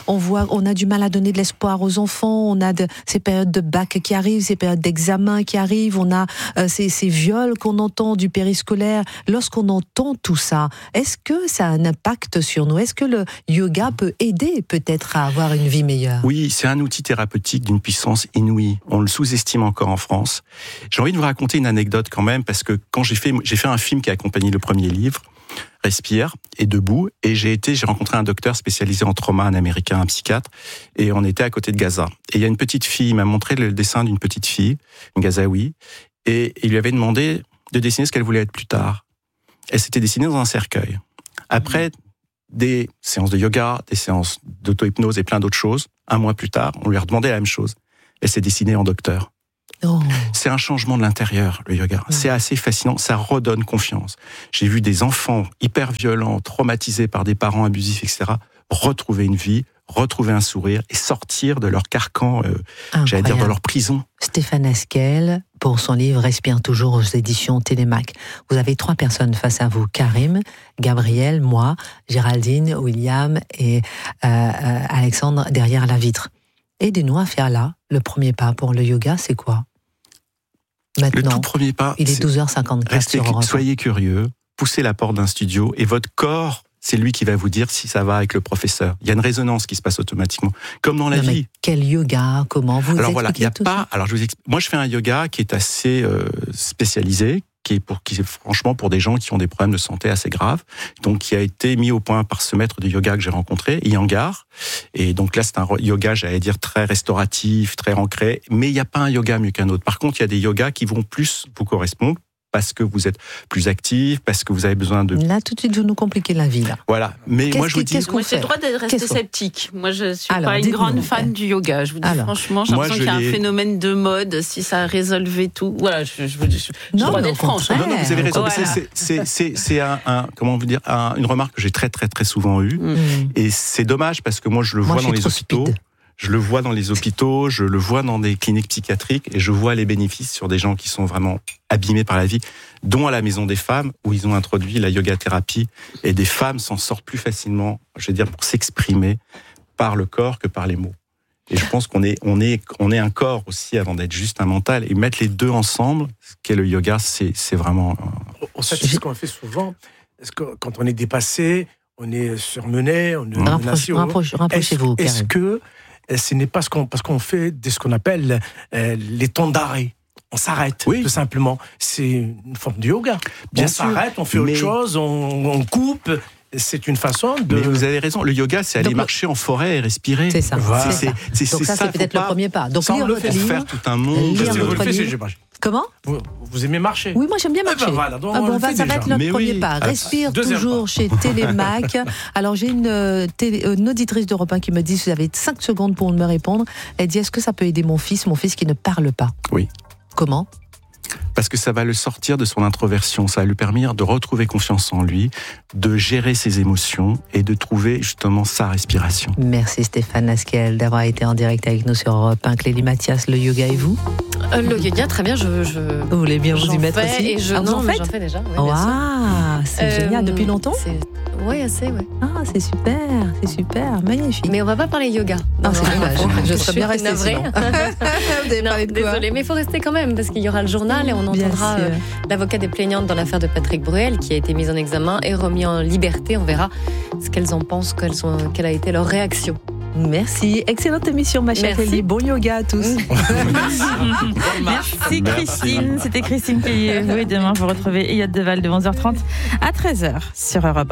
On a du mal à donner de l'espoir aux enfants. On a ces périodes de bac qui arrivent, ces périodes d'examen qui arrivent. On a ces viols qu'on entend du périscolaire. Lorsqu'on entend tout ça, est-ce que ça a un impact sur nous? Est-ce que le yoga peut aider peut-être à avoir une vie meilleure? Oui, c'est un outil thérapeutique d'une puissance inouïe. On le sous-estime encore en France. J'ai envie de vous raconter une anecdote quand même, parce que quand j'ai fait un film qui a accompagné le premier livre, Respire, et Debout, et j'ai rencontré un docteur spécialisé en trauma, un Américain, un psychiatre, et on était à côté de Gaza. Et il y a une petite fille, il m'a montré le dessin d'une petite fille, une Gazaoui, et il lui avait demandé de dessiner ce qu'elle voulait être plus tard. Elle s'était dessinée dans un cercueil. Après des séances de yoga, des séances d'auto-hypnose et plein d'autres choses, un mois plus tard, on lui a redemandé la même chose. Elle s'est dessinée en docteur. Oh. C'est un changement de l'intérieur, le yoga. C'est assez fascinant, ça redonne confiance. J'ai vu des enfants hyper violents, traumatisés par des parents abusifs, etc., retrouver une vie, retrouver un sourire et sortir de leur carcan, j'allais dire de leur prison. Stéphane Askel, pour son livre Respire toujours aux éditions Télémac. Vous avez 3 personnes face à vous, Karim, Gabriel, moi, Géraldine, William et Alexandre derrière la vitre. Aidez-nous à faire là, le premier pas pour le yoga, c'est quoi? Maintenant, le tout premier pas, il est 12h54 soyez curieux, poussez la porte d'un studio et votre corps, c'est lui qui va vous dire si ça va avec le professeur. Il y a une résonance qui se passe automatiquement, comme dans la vie. Quel yoga? Comment vous Alors voilà, il y a tout pas. ça? Alors je vous explique. Moi, je fais un yoga qui est assez spécialisé, qui est franchement pour des gens qui ont des problèmes de santé assez graves. Donc, qui a été mis au point par ce maître de yoga que j'ai rencontré, Iyengar. Et donc là, c'est un yoga, j'allais dire, très restauratif, très ancré. Mais il n'y a pas un yoga mieux qu'un autre. Par contre, il y a des yogas qui vont plus vous correspondre, parce que vous êtes plus actif, parce que vous avez besoin de... Là, tout de suite, vous nous compliquez la vie, là. Voilà. Mais moi, je vous dis... Moi, j'ai le droit de rester sceptique. Moi, je suis pas une grande fan du yoga. Je vous dis franchement, j'ai l'impression qu'il y a un phénomène de mode, si ça résolvait tout. Voilà, je dois être franche. Non, vous avez raison. Voilà. C'est comment vous dire, une remarque que j'ai très, très, très souvent eue. Et c'est dommage, parce que moi, je le vois dans les hôpitaux. Je le vois dans les hôpitaux, je le vois dans des cliniques psychiatriques, et je vois les bénéfices sur des gens qui sont vraiment abîmés par la vie, dont à la Maison des Femmes, où ils ont introduit la yoga-thérapie, et des femmes s'en sortent plus facilement, je veux dire, pour s'exprimer par le corps que par les mots. Et je pense qu'on est un corps aussi avant d'être juste un mental, et mettre les deux ensemble, ce qu'est le yoga, c'est vraiment... C'est ce qu'on fait souvent, parce que quand on est dépassé, on est surmené, on est menacé. Rapprochez-vous. Est-ce que ce n'est pas parce qu'on fait ce qu'on appelle les temps d'arrêt. On s'arrête, tout simplement. C'est une forme de yoga. Bien on sûr, s'arrête, on fait autre chose, on coupe. C'est une façon de... Mais vous avez raison, le yoga, c'est aller marcher en forêt et respirer. C'est ça. Voilà. Donc ça, c'est peut-être le premier pas. Donc, lire votre livre, faire tout un monde. Comment? Vous aimez marcher? Oui, moi j'aime bien marcher. Voilà, donc on va s'arrêter notre premier pas. Respire toujours chez Télémac. Alors j'ai une auditrice d'Europe 1 qui me dit, si vous avez 5 secondes pour me répondre, elle dit, est-ce que ça peut aider mon fils qui ne parle pas? Oui. Comment? Parce que ça va le sortir de son introversion, ça va lui permettre de retrouver confiance en lui, de gérer ses émotions et de trouver justement sa respiration. Merci Stéphane Askel d'avoir été en direct avec nous sur Europe 1. Clélie Mathias, le yoga et vous? Le yoga, très bien. Vous voulez bien vous y mettre aussi? J'en fais déjà. Oui, c'est génial. Depuis longtemps? Oui, assez, oui. Ah, c'est super, magnifique. Mais on va pas parler yoga. Non, c'est dommage. Je serais bien restée sinon. Désolée, mais il faut rester quand même, parce qu'il y aura le journal et on entendra l'avocat des plaignantes dans l'affaire de Patrick Bruel, qui a été mise en examen et remis en liberté. On verra ce qu'elles en pensent, quelle a été leur réaction. Merci. Excellente émission, ma chère Kelly. Bon yoga à tous. Merci Christine. C'était Christine Kelly. Oui, demain, vous retrouvez Elliot Deval de 11h30 à 13h sur Europe 1.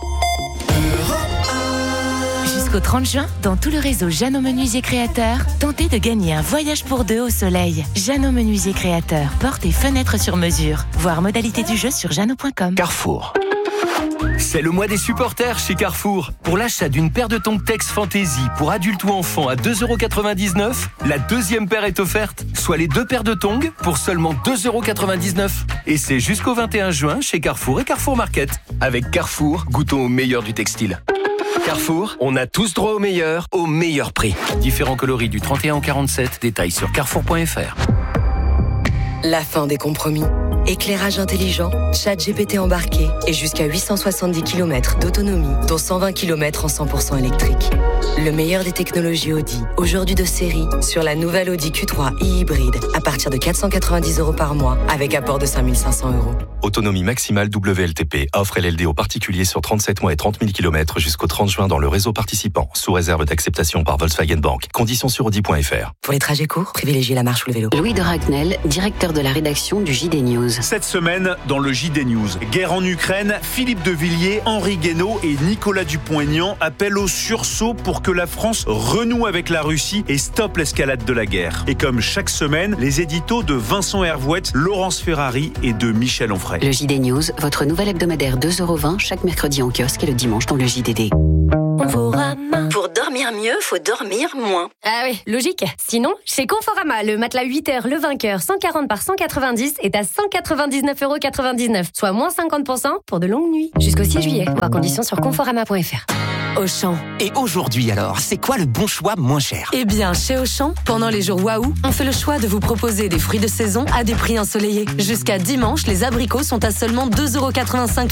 Jusqu'au 30 juin, dans tout le réseau Jeannot Menuisier Créateur, tentez de gagner un voyage pour deux au soleil. Jeannot Menuisier Créateur, portes et fenêtres sur mesure. Voir modalité du jeu sur jeannot.com. Carrefour. C'est le mois des supporters chez Carrefour. Pour l'achat d'une paire de tongs Tex Fantasy pour adultes ou enfants à 2,99 €, la deuxième paire est offerte, soit les 2 paires de tongs pour seulement 2,99 €. Et c'est jusqu'au 21 juin chez Carrefour et Carrefour Market. Avec Carrefour, goûtons au meilleur du textile. Carrefour, on a tous droit au meilleur prix. Différents coloris du 31 au 47, détails sur carrefour.fr. La fin des compromis. Éclairage intelligent, ChatGPT embarqué et jusqu'à 870 km d'autonomie, dont 120 km en 100% électrique. Le meilleur des technologies Audi, aujourd'hui de série, sur la nouvelle Audi Q3 e-hybride, à partir de 490 € par mois, avec apport de 5 500 €. Autonomie maximale WLTP, offre LLD aux particuliers sur 37 mois et 30 000 km jusqu'au 30 juin dans le réseau participant, sous réserve d'acceptation par Volkswagen Bank. Conditions sur Audi.fr. Pour les trajets courts, privilégiez la marche ou le vélo. Louis de Ragnel, directeur de la rédaction du JD News. Cette semaine, dans le JD News, guerre en Ukraine, Philippe de Villiers, Henri Guénaud et Nicolas Dupont-Aignan appellent au sursaut pour que la France renoue avec la Russie et stoppe l'escalade de la guerre. Et comme chaque semaine, les éditos de Vincent Hervouette, Laurence Ferrari et de Michel Onfray. Le JD News, votre nouvel hebdomadaire 2,20 € chaque mercredi en kiosque et le dimanche dans le JDD. Pour dormir mieux, faut dormir moins. Ah oui, logique. Sinon, chez Conforama, le matelas 8h, le vainqueur 140 par 190 est à 199,99 €, soit moins 50% pour de longues nuits. Jusqu'au 6 juillet. Voir conditions sur conforama.fr. Auchan. Et aujourd'hui alors, c'est quoi le bon choix moins cher? Eh bien, chez Auchan, pendant les jours Waouh, on fait le choix de vous proposer des fruits de saison à des prix ensoleillés. Jusqu'à dimanche, les abricots sont à seulement 2,85 €